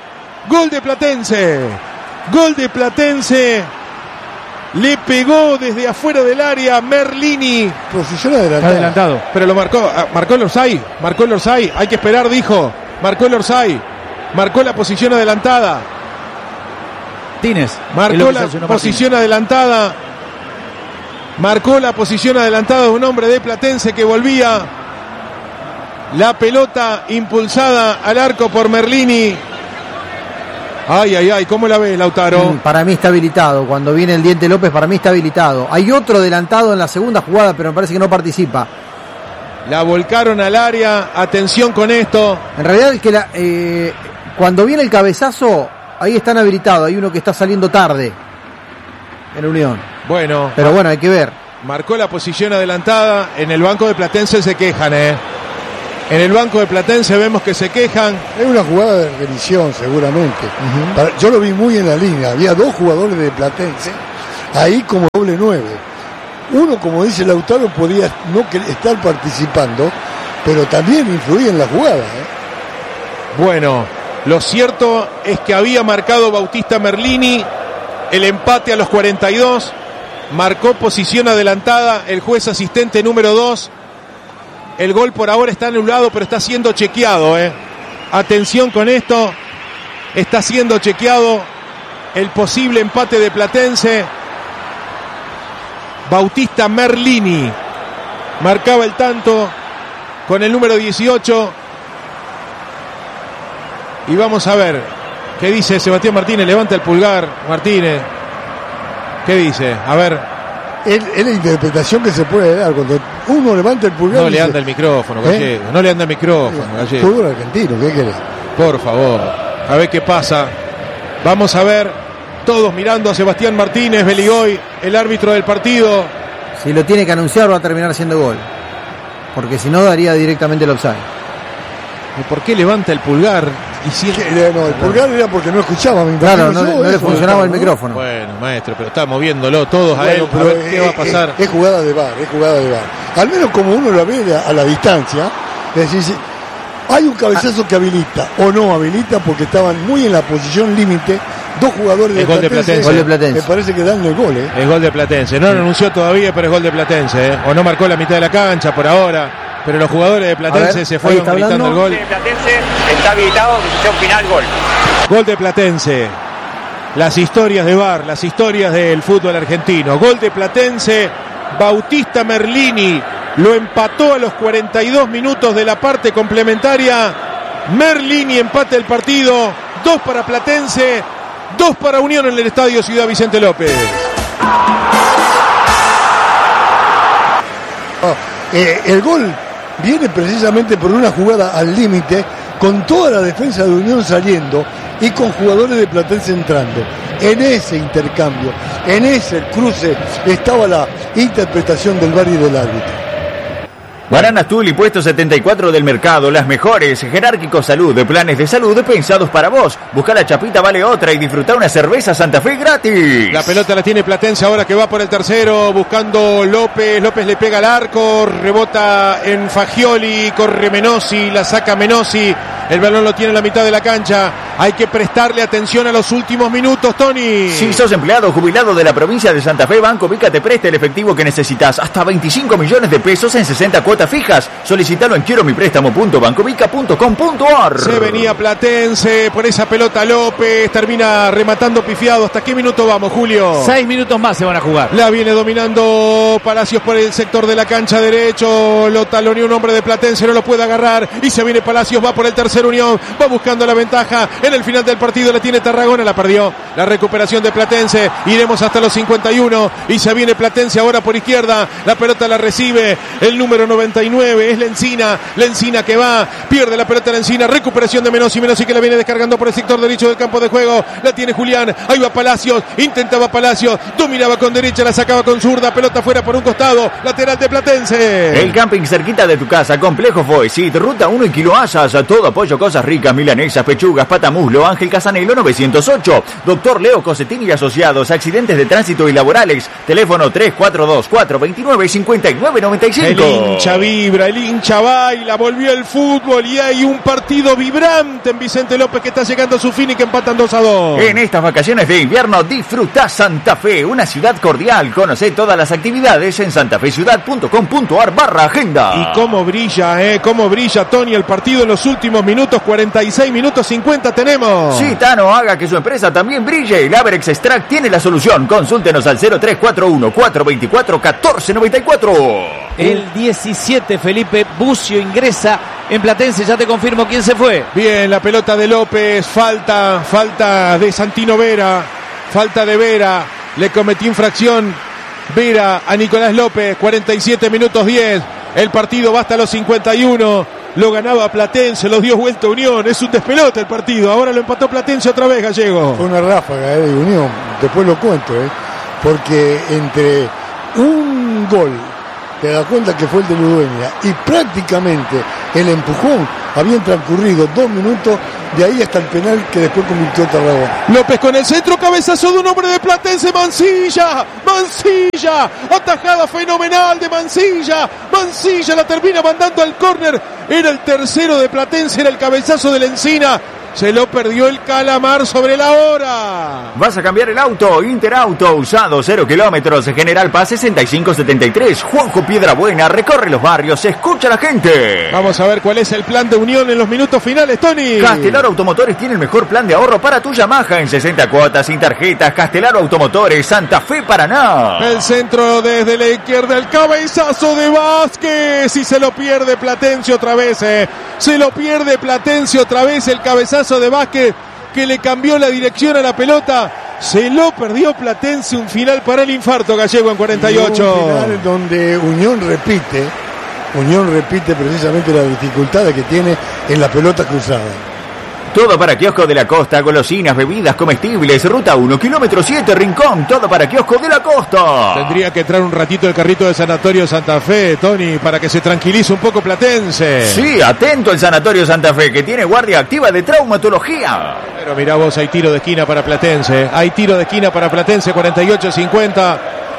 Gol de Platense, gol de Platense. Le pegó desde afuera del área Merlini. Posición adelantada. Adelantado. Pero lo marcó, marcó el Orsay, marcó el Orsay, hay que esperar, dijo, marcó el Orsay. Marcó la posición adelantada. Tines. Marcó la posición adelantada. Marcó la posición adelantada de un hombre de Platense que volvía. La pelota impulsada al arco por Merlini. Ay, ay, ay, ¿cómo la ves, Lautaro? Para mí está habilitado. Cuando viene el Diente López, para mí está habilitado. Hay otro adelantado en la segunda jugada, pero me parece que no participa. La volcaron al área. Atención con esto. En realidad, es que la, eh, cuando viene el cabezazo, ahí están habilitados. Hay uno que está saliendo tarde en Unión. Bueno. Pero bueno, hay que ver. Marcó la posición adelantada. En el banco de Platense se quejan, ¿eh? En el banco de Platense vemos que se quejan. Es una jugada de revisión, seguramente. Uh-huh. Para, yo lo vi muy en la línea. Había dos jugadores de Platense ahí como doble nueve. Uno, como dice Lautaro, podía no estar participando, pero también influía en la jugada, ¿eh? Bueno, lo cierto es que había marcado Bautista Merlini el empate a los cuarenta y dos. Marcó posición adelantada el juez asistente número dos. El gol por ahora está anulado, pero está siendo chequeado, ¿eh? Atención con esto. Está siendo chequeado el posible empate de Platense. Bautista Merlini marcaba el tanto con el número dieciocho. Y vamos a ver qué dice Sebastián Martínez. Levanta el pulgar, Martínez. ¿Qué dice? A ver. Es, es la interpretación que se puede dar cuando uno levanta el pulgar. No le anda el micrófono, Gallego. ¿Eh? No le anda el micrófono, Gallego. Fútbol argentino, ¿qué querés? Por favor, a ver qué pasa. Vamos a ver, todos mirando a Sebastián Martínez, Beligoy, el árbitro del partido. Si lo tiene que anunciar va a terminar siendo gol, porque si no daría directamente el offside. ¿Y por qué levanta el pulgar? Y si el... No, el pulgar era porque no escuchaba. Me claro, no, no le funcionaba el micrófono. Bueno, maestro, pero está moviéndolo todos bueno, a él. A ver es, qué va a pasar. Es, es jugada de V A R, es jugada de V A R. Al menos como uno lo ve a la distancia, es decir, hay un cabezazo que habilita o no habilita porque estaban muy en la posición límite. Dos jugadores de Platense, de Platense. Gol de Platense. Me parece que dan el gol, ¿eh? Es gol de Platense. No lo anunció todavía, pero es gol de Platense, ¿eh? O no marcó la mitad de la cancha por ahora. Pero los jugadores de Platense ver, se fueron gritando el gol. De Platense está habilitado, decisión final, gol. Gol de Platense. Las historias de V A R, las historias del fútbol argentino. Gol de Platense. Bautista Merlini lo empató a los cuarenta y dos minutos de la parte complementaria. Merlini empate el partido. Dos para Platense, dos para Unión en el estadio Ciudad Vicente López. Oh, eh, el gol viene precisamente por una jugada al límite, con toda la defensa de Unión saliendo y con jugadores de Platense entrando. En ese intercambio, en ese cruce, estaba la interpretación del V A R y del árbitro. Bananas Tuli, puesto setenta y cuatro del mercado, las mejores, Jerárquico Salud, planes de salud pensados para vos. Busca la chapita, vale otra y disfruta una cerveza Santa Fe gratis. La pelota la tiene Platense ahora que va por el tercero, buscando López, López le pega al arco, rebota en Fagioli, corre Menossi, la saca Menossi, el balón lo tiene en la mitad de la cancha, hay que prestarle atención a los últimos minutos, Tony. Si sos empleado o jubilado de la provincia de Santa Fe, Banco Vica te presta el efectivo que necesitas, hasta veinticinco millones de pesos en sesenta cuotas fijas. Solicitalo en quiero mi préstamo punto bancovica punto com punto ar. Se venía Platense por esa pelota López, termina rematando pifiado. ¿Hasta qué minuto vamos, Julio? Seis minutos más se van a jugar. La viene dominando Palacios por el sector de la cancha derecho, lo taloneó un hombre de Platense, no lo puede agarrar y se viene Palacios, va por el tercer Unión, va buscando la ventaja en el final del partido, la tiene Tarragona, la perdió. La recuperación de Platense, iremos hasta los cincuenta y uno y se viene Platense ahora por izquierda, la pelota la recibe el número noventa y nueve, es Lencina, Lencina que va, pierde la pelota Lencina, recuperación de Menossi, Menossi que la viene descargando por el sector derecho del campo de juego, la tiene Julián, ahí va Palacios, intentaba Palacios, dominaba con derecha, la sacaba con zurda, pelota fuera por un costado, lateral de Platense. El camping cerquita de tu casa, Complejo Foesit, Ruta uno y Kilo Asas, todo apoyo, cosas ricas, milanesas, pechugas, patamuslo, Ángel Casanelo novecientos ocho, Doctor Leo Cosetín y Asociados, accidentes de tránsito y laborales, teléfono tres cuatro dos cuatro dos nueve cinco nueve nueve cinco. El hincha vibra, el hincha baila, volvió el fútbol y hay un partido vibrante en Vicente López que está llegando a su fin y que empatan dos a dos. En estas vacaciones de invierno disfruta Santa Fe, una ciudad cordial. Conoce todas las actividades en santafeciudad punto com punto ar barra agenda. Y cómo brilla, eh, cómo brilla Tony el partido en los últimos minutos. minutos, cuarenta y seis minutos cincuenta tenemos. Sí, Tano, haga que su empresa también brille. El Averex Extract tiene la solución. Consúltenos al cero tres cuatro uno, cuatro dos cuatro, uno cuatro nueve cuatro. El diecisiete, Felipe Bucio ingresa en Platense. Ya te confirmo quién se fue. Bien, la pelota de López. Falta, falta de Santino Vera. Falta de Vera. Le cometió infracción Vera a Nicolás López. cuarenta y siete minutos diez. El partido va hasta los cincuenta y uno. Lo ganaba Platense, lo dio vuelta Unión. Es un despelote el partido. Ahora lo empató Platense otra vez, Gallego. Fue una ráfaga eh, de Unión. Después lo cuento, eh, porque entre un gol, te das cuenta que fue el de Ludueña, y prácticamente el empujón, habían transcurrido dos minutos de ahí hasta el penal que después convirtió Tarragona. López con el centro, cabezazo de un hombre de Platense, Mancilla, Mancilla, atajada fenomenal de Mancilla, Mancilla la termina mandando al córner, era el tercero de Platense, era el cabezazo de la Encina. Se lo perdió el Calamar sobre la hora. ¿Vas a cambiar el auto? Interauto, usado, cero kilómetros, General Paz sesenta y cinco setenta y tres. Juanjo Piedrabuena, recorre los barrios, escucha a la gente. Vamos a ver cuál es el plan de Unión en los minutos finales, Tony. Castelar Automotores tiene el mejor plan de ahorro para tu Yamaha en sesenta cuotas sin tarjetas. Castelar Automotores, Santa Fe, Paraná. El centro desde la izquierda, el cabezazo de Vázquez. Y se lo pierde Platense otra vez, eh. Se lo pierde Platense otra vez, el cabezazo de Vázquez que le cambió la dirección a la pelota. Se lo perdió Platense, un final para el infarto, Gallego, en cuarenta y ocho. Un final donde Unión repite, Unión repite precisamente las dificultades que tiene en la pelota cruzada. Todo para Kiosco de la Costa, golosinas, bebidas, comestibles, ruta uno, kilómetro siete, Rincón, todo para Kiosco de la Costa. Tendría que entrar un ratito el carrito de Sanatorio Santa Fe, Tony, para que se tranquilice un poco Platense. Sí, atento el Sanatorio Santa Fe, que tiene guardia activa de traumatología. Pero mirá vos, hay tiro de esquina para Platense, hay tiro de esquina para Platense, cuarenta y ocho cincuenta.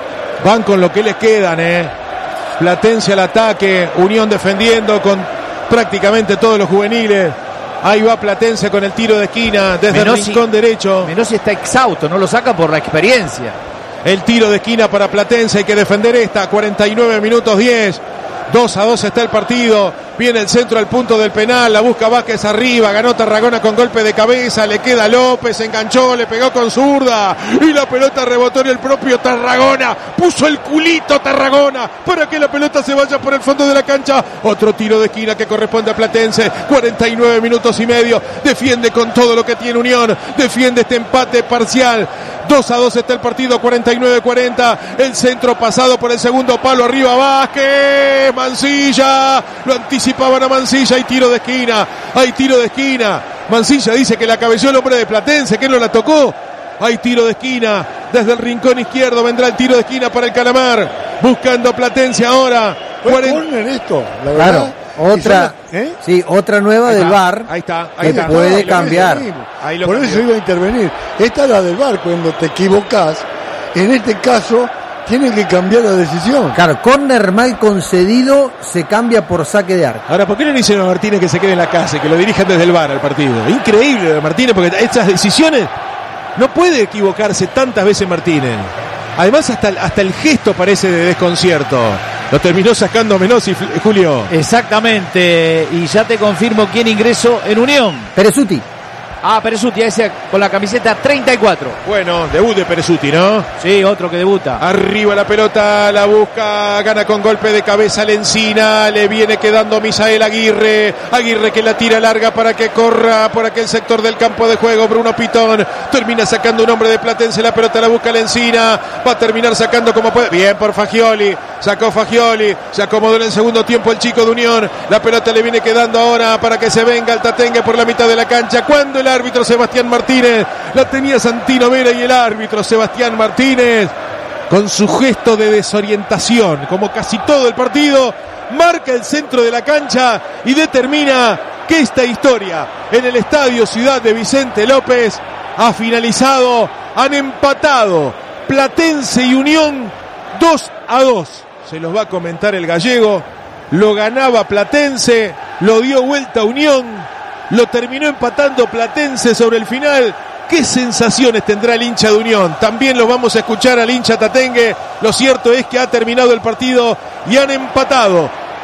Van con lo que les quedan, eh. Platense al ataque, Unión defendiendo con prácticamente todos los juveniles. Ahí va Platense con el tiro de esquina desde Menossi, el rincón derecho. Menossi está exhausto, no lo saca por la experiencia. El tiro de esquina para Platense, hay que defender esta, cuarenta y nueve minutos diez. dos a dos está el partido. Viene el centro al punto del penal, la busca Vázquez arriba, ganó Tarragona con golpe de cabeza, le queda López, enganchó, le pegó con zurda y la pelota rebotó en el propio Tarragona, puso el culito Tarragona para que la pelota se vaya por el fondo de la cancha. Otro tiro de esquina que corresponde a Platense, cuarenta y nueve minutos y medio, defiende con todo lo que tiene Unión, defiende este empate parcial. dos a dos está el partido, cuarenta y nueve cuarenta, el centro pasado por el segundo palo, arriba Vázquez, Mancilla, lo anticipaban a Mancilla, hay tiro de esquina, hay tiro de esquina, Mancilla dice que la cabeció el hombre de Platense, que no la tocó, hay tiro de esquina, desde el rincón izquierdo vendrá el tiro de esquina para el Calamar, buscando Platense ahora. Fue córner esto, la claro. verdad. Otra, ¿eh? Sí, otra nueva ahí del está, V A R ahí está, ahí que está. puede ahí cambiar. Ahí lo Por cambió. eso iba a intervenir. Esta es la del V A R, cuando te equivocás. En este caso, tienen que cambiar la decisión. Claro, córner mal concedido se cambia por saque de arco. Ahora, ¿por qué no le dicen a Martínez que se quede en la casa y que lo dirijan desde el V A R al partido? Increíble Martínez, porque estas decisiones no puede equivocarse tantas veces Martínez. Además, hasta el, hasta el gesto parece de desconcierto. Lo terminó sacando Menossi, Julio. Exactamente, y ya te confirmo quién ingresó en Unión. Perezuti. Ah, Perezuti, ese con la camiseta treinta y cuatro. Bueno, debut de Perezuti, ¿no? Sí, otro que debuta. Arriba la pelota, la busca, gana con golpe de cabeza Lencina, le viene quedando Misael Aguirre, Aguirre que la tira larga para que corra por aquel sector del campo de juego, Bruno Pitón, termina sacando un hombre de Platense, la pelota la busca Lencina, va a terminar sacando como puede, bien por Fagioli, sacó Fagioli, se acomodó en el segundo tiempo el chico de Unión, la pelota le viene quedando ahora para que se venga el Tatengue por la mitad de la cancha, cuando el árbitro Sebastián Martínez, la tenía Santino Vera y el árbitro Sebastián Martínez, con su gesto de desorientación, como casi todo el partido, marca el centro de la cancha y determina que esta historia en el Estadio Ciudad de Vicente López ha finalizado, han empatado Platense y Unión dos a dos. Se los va a comentar el gallego, lo ganaba Platense, lo dio vuelta Unión, lo terminó empatando Platense sobre el final. ¿Qué sensaciones tendrá el hincha de Unión? También lo vamos a escuchar al hincha Tatengue. Lo cierto es que ha terminado el partido y han empatado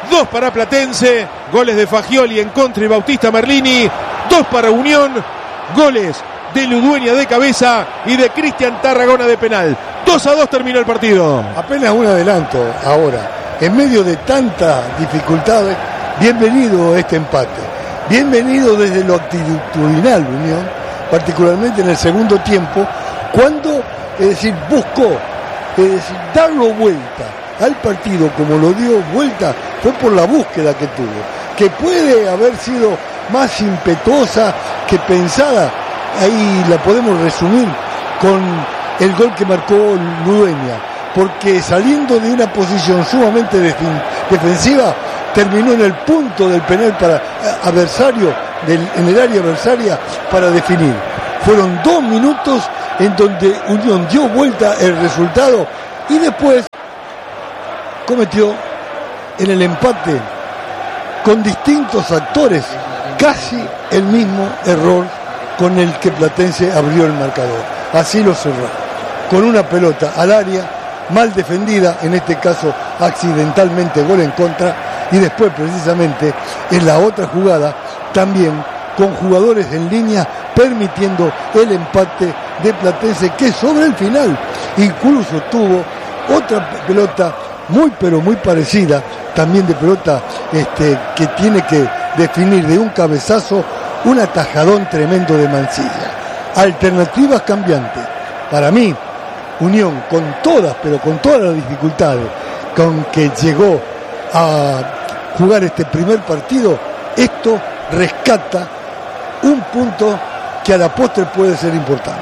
dos para Platense, goles de Fagioli en contra y Bautista Merlini, dos para Unión, goles de Ludueña de cabeza y de Cristian Tarragona de penal. dos a dos terminó el partido. Apenas un adelanto ahora. En medio de tantas dificultades, bienvenido este empate. Bienvenido desde lo actitudinal, Unión, particularmente en el segundo tiempo, cuando, es decir, buscó, es decir, darlo vuelta al partido como lo dio vuelta, fue por la búsqueda que tuvo, que puede haber sido más impetuosa que pensada. Ahí la podemos resumir con el gol que marcó Ludueña, porque saliendo de una posición sumamente defensiva, terminó en el punto del penal para adversario, del, en el área adversaria, para definir. Fueron dos minutos en donde Unión dio vuelta el resultado y después cometió en el empate con distintos actores casi el mismo error con el que Platense abrió el marcador. Así lo cerró, con una pelota al área, mal defendida, en este caso accidentalmente gol en contra, y después precisamente en la otra jugada también con jugadores en línea permitiendo el empate de Platense, que sobre el final incluso tuvo otra pelota muy pero muy parecida, también de pelota este, que tiene que definir de un cabezazo un atajadón tremendo de Mancilla. Alternativas cambiantes. Para mí, Unión, con todas, pero con todas las dificultades con que llegó a jugar este primer partido, esto rescata un punto que a la postre puede ser importante.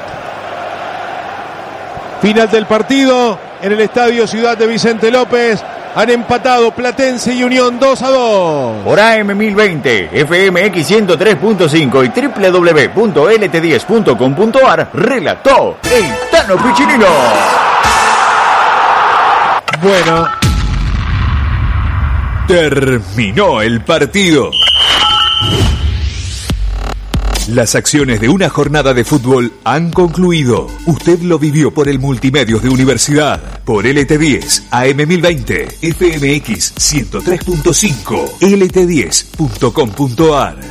Final del partido en el Estadio Ciudad de Vicente López. Han empatado Platense y Unión dos a dos. Por A M mil veinte, F M X ciento tres punto cinco y doble u doble u doble u punto L T diez punto com punto A R, relató el Tano Piccinino. Bueno, terminó el partido. Las acciones de una jornada de fútbol han concluido. Usted lo vivió por el Multimedios de Universidad, por L T diez, A M mil veinte, F M X ciento tres punto cinco, L T diez punto com punto A R.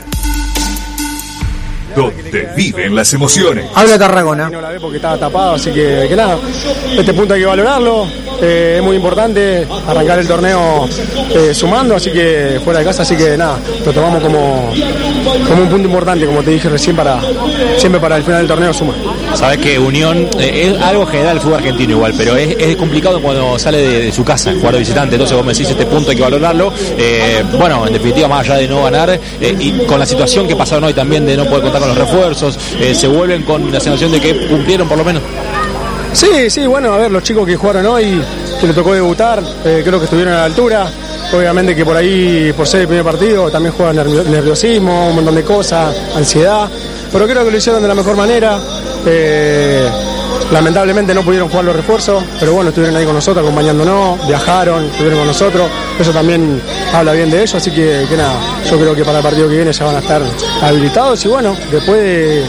Donde viven las emociones. Habla Tarragona. No la ve porque estaba tapado, así que, que nada, este punto hay que valorarlo. Eh, es muy importante arrancar el torneo eh, sumando, así que fuera de casa, así que nada, lo tomamos como, como un punto importante, como te dije recién, para siempre para el final del torneo suma. Sabes que Unión eh, es algo general del fútbol argentino igual, pero es, es complicado cuando sale de, de su casa, jugar de visitante. Entonces vos me decís, este punto hay que valorarlo. Eh, bueno, en definitiva, más allá de no ganar, eh, y con la situación que pasaron hoy también de no poder contar con los refuerzos, eh, se vuelven con la sensación de que cumplieron por lo menos. Sí, sí, bueno, a ver, los chicos que jugaron hoy, que les tocó debutar, eh, creo que estuvieron a la altura. Obviamente que por ahí, por ser el primer partido, también juegan nerviosismo, un montón de cosas, ansiedad, pero creo que lo hicieron de la mejor manera. Eh, lamentablemente no pudieron jugar los refuerzos, pero bueno, estuvieron ahí con nosotros acompañándonos, viajaron, estuvieron con nosotros, eso también habla bien de ellos, así que, que nada, yo creo que para el partido que viene ya van a estar habilitados y bueno, después de,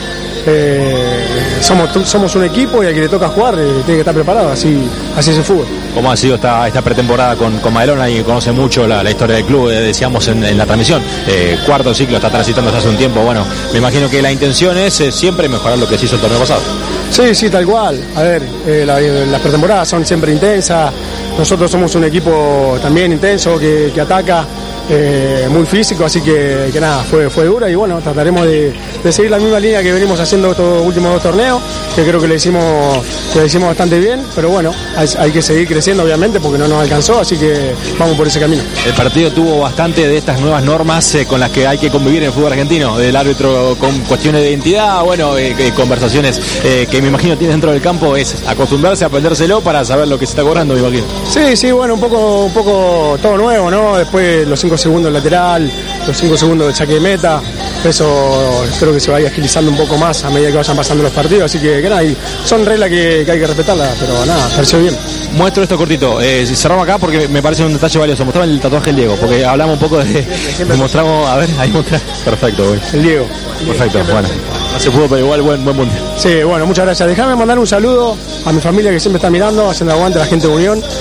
eh, somos, somos un equipo y al que le toca jugar eh, tiene que estar preparado, así, así es el fútbol. ¿Cómo ha sido esta, esta pretemporada con, con Madelón? Ahí conoce mucho la, la historia del club, eh, decíamos en, en la transmisión, eh, cuarto ciclo está transitando desde hace un tiempo. Bueno, me imagino que la intención es eh, siempre mejorar lo que se hizo el torneo pasado. Sí, sí, tal cual. A ver, eh, la, las pretemporadas son siempre intensas, nosotros somos un equipo también intenso que, que ataca, eh, muy físico, así que, que nada, fue, fue dura y bueno, trataremos de, de seguir la misma línea que venimos haciendo estos últimos dos torneos, que creo que le hicimos, que le hicimos bastante bien, pero bueno, hay, hay que seguir creciendo obviamente porque no nos alcanzó, así que vamos por ese camino. El partido tuvo bastante de estas nuevas normas eh, con las que hay que convivir en el fútbol argentino, del árbitro con cuestiones de identidad, bueno, eh, eh, conversaciones eh, que me imagino tiene dentro del campo, es acostumbrarse a aprendérselo para saber lo que se está cobrando, me imagino. Sí, sí, bueno, un poco, un poco todo nuevo, ¿no? Después los cinco segundos lateral, los cinco segundos de saque de meta, eso espero que se vaya agilizando un poco más a medida que vayan pasando los partidos, así que, que nada, son reglas que, que hay que respetarlas, pero nada, pareció bien. Muestro esto cortito, eh, cerramos acá porque me parece un detalle valioso, mostrame el tatuaje del Diego, porque hablamos un poco de, de mostramos, a ver, ahí mostramos, perfecto, güey. El Diego. Perfecto, bueno, no se pudo, pero igual buen, buen mundial. Sí, bueno, muchas gracias. Déjame mandar un saludo a mi familia que siempre está mirando, haciendo aguante a la gente de Unión.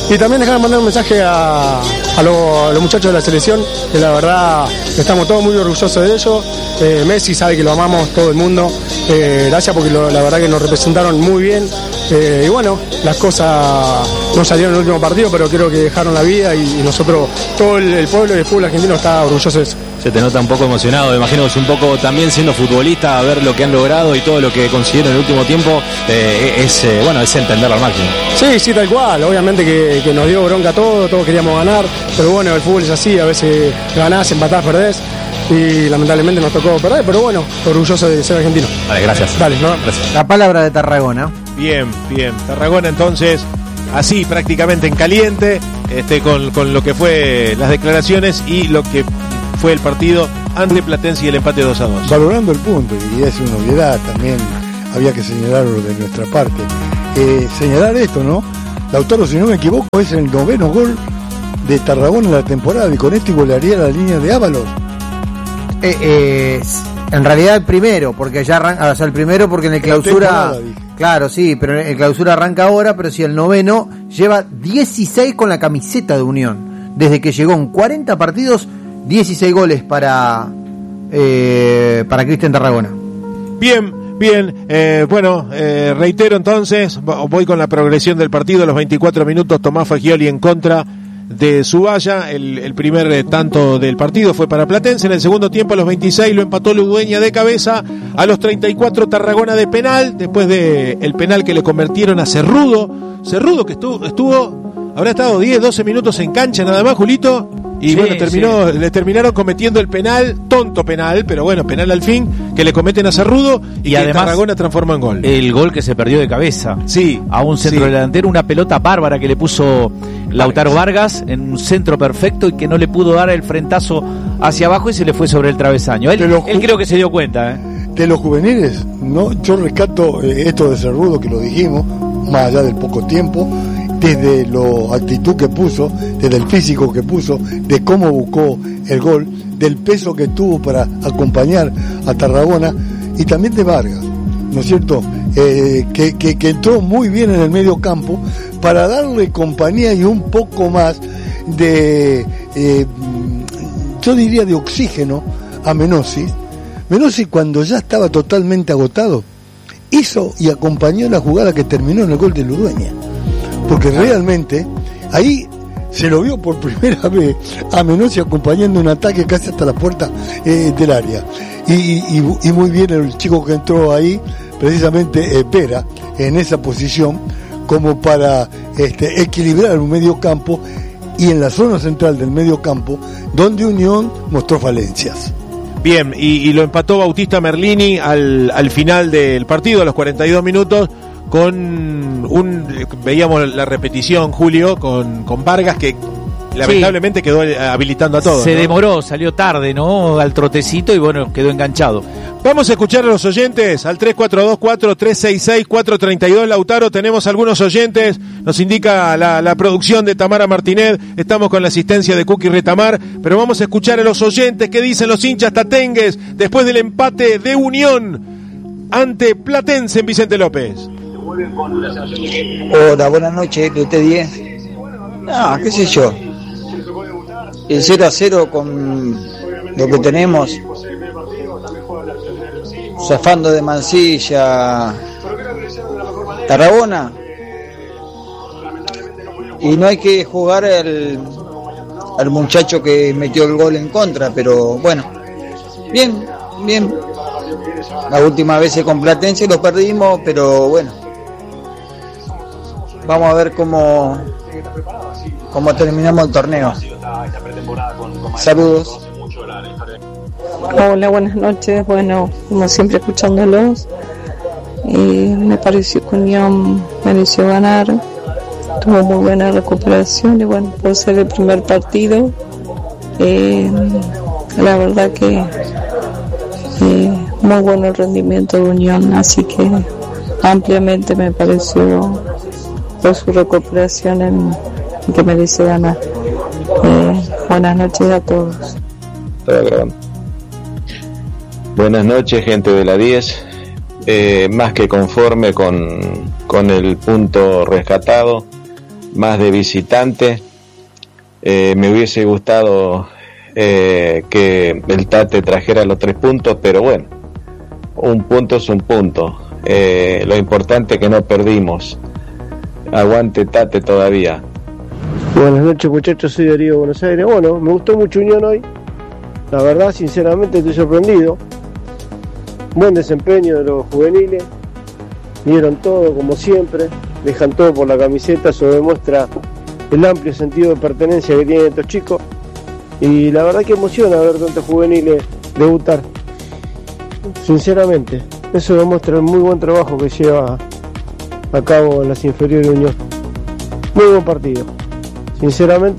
Y también dejar mandar un mensaje a, a, lo, a los muchachos de la selección, que la verdad estamos todos muy orgullosos de ellos. Eh, Messi sabe que lo amamos, todo el mundo. Eh, gracias porque lo, la verdad que nos representaron muy bien. Eh, y bueno, las cosas no salieron en el último partido, pero creo que dejaron la vida y, y nosotros, todo el, el pueblo y el fútbol argentino está orgulloso de eso. Se te nota un poco emocionado, me imagino que es un poco también siendo futbolista, a ver lo que han logrado y todo lo que consiguieron en el último tiempo, eh, es eh, bueno, es entenderlo al máximo. Sí, sí, tal cual, obviamente que, que nos dio bronca todo, todos queríamos ganar, pero bueno, el fútbol es así, a veces ganás, empatás, perdés, y lamentablemente nos tocó perder, pero bueno, orgulloso de ser argentino. Vale, gracias. Vale, no, gracias. La palabra de Tarragona. Bien, bien. Tarragona entonces, así prácticamente en caliente, este, con, con lo que fue las declaraciones y lo que fue el partido ante Platense y el empate dos a dos. Valorando el punto, y es una obviedad, también había que señalarlo de nuestra parte. Eh, señalar esto, ¿no? Lautaro, si no me equivoco, es el noveno gol de Tarragona en la temporada y con esto igualaría la línea de Ábalos. Eh, eh, en realidad el primero, porque ya arranca, o sea, el primero porque en el clausura, claro, sí, pero el clausura arranca ahora, pero si el noveno lleva dieciséis con la camiseta de Unión, desde que llegó en cuarenta partidos, dieciséis goles para eh, para Cristian Tarragona. Bien, bien, eh, bueno, eh, reitero entonces, voy con la progresión del partido, los veinticuatro minutos, Tomás Fagioli en contra de Zubaya, el, el primer eh, tanto del partido fue para Platense, en el segundo tiempo a los veintiséis lo empató Ludueña de cabeza, a los treinta y cuatro Tarragona de penal, después de el penal que le convirtieron a Cerrudo, Cerrudo que estuvo, estuvo habrá estado diez, doce minutos en cancha nada más, Julito, y sí, bueno, terminó, sí. le terminaron cometiendo el penal, tonto penal, pero bueno, penal al fin, que le cometen a Cerrudo y, y que además Tarragona transformó en gol. El gol que se perdió de cabeza. Sí. A un centro sí. delantero, una pelota bárbara que le puso Lautaro Vargas en un centro perfecto y que no le pudo dar el frentazo hacia abajo y se le fue sobre el travesaño. Él, ju- él creo que se dio cuenta. ¿eh? De los juveniles, no, yo rescato eh, esto de Cerrudo que lo dijimos, más allá del poco tiempo, desde la actitud que puso, desde el físico que puso, de cómo buscó el gol, del peso que tuvo para acompañar a Tarragona y también de Vargas, ¿no es cierto? Eh, que, que, que entró muy bien en el medio campo para darle compañía y un poco más de, eh, yo diría de oxígeno a Menossi. Menossi cuando ya estaba totalmente agotado, hizo y acompañó la jugada que terminó en el gol de Ludueña. Porque realmente ahí se lo vio por primera vez a Menossi acompañando un ataque casi hasta la puerta eh, del área. Y, y, y muy bien el chico que entró ahí, precisamente eh, Pera, en esa posición, como para este, equilibrar un medio campo y en la zona central del medio campo, donde Unión mostró falencias. Bien, y, y lo empató Bautista Merlini al, al final del partido, a los cuarenta y dos minutos, con un, veíamos la repetición, Julio, con, con Vargas, que lamentablemente sí. quedó habilitando a todos. Se ¿no? demoró, salió tarde, ¿no? Al trotecito y bueno, quedó enganchado. Vamos a escuchar a los oyentes al tres cuatro dos cuatro tres seis seis cuatro tres dos. Lautaro, tenemos algunos oyentes, nos indica la, la producción de Tamara Martínez, estamos con la asistencia de Cookie Retamar, pero vamos a escuchar a los oyentes qué dicen los hinchas tatengues después del empate de Unión ante Platense en Vicente López. Hola, buenas noches, de usted diez. Ah, qué sé yo. El cero a cero con lo que tenemos, zafando de Mansilla, Tarragona, y no hay que jugar al, al muchacho que metió el gol en contra, pero bueno, bien, bien. La última vez con Platense lo perdimos, pero bueno, vamos a ver cómo cómo terminamos el torneo. Saludos. Hola, buenas noches. Bueno, como siempre escuchándolos, eh, me pareció que Unión mereció ganar, tuvo muy buena recuperación y bueno, por ser el primer partido, eh, la verdad que eh, muy bueno el rendimiento de Unión, así que ampliamente me pareció por su recuperación en, en que merece ganar. Eh, buenas noches a todos. Buenas noches, gente de la diez. Eh, más que conforme con, con el punto rescatado. más de visitante. Eh, me hubiese gustado eh, que el Tate trajera los tres puntos, pero bueno, un punto es un punto. Eh, lo importante es que no perdimos. Aguante Tate todavía. Buenas noches, muchachos, soy Darío de Buenos Aires. Bueno, me gustó mucho Unión hoy. La verdad, sinceramente, estoy sorprendido. Buen desempeño de los juveniles. Dieron todo, como siempre. Dejan todo por la camiseta. Eso demuestra el amplio sentido de pertenencia que tienen estos chicos. Y la verdad que emociona ver tantos juveniles debutar. Sinceramente, eso demuestra el muy buen trabajo que lleva a cabo en las inferiores de Unión. Muy buen partido. Sinceramente.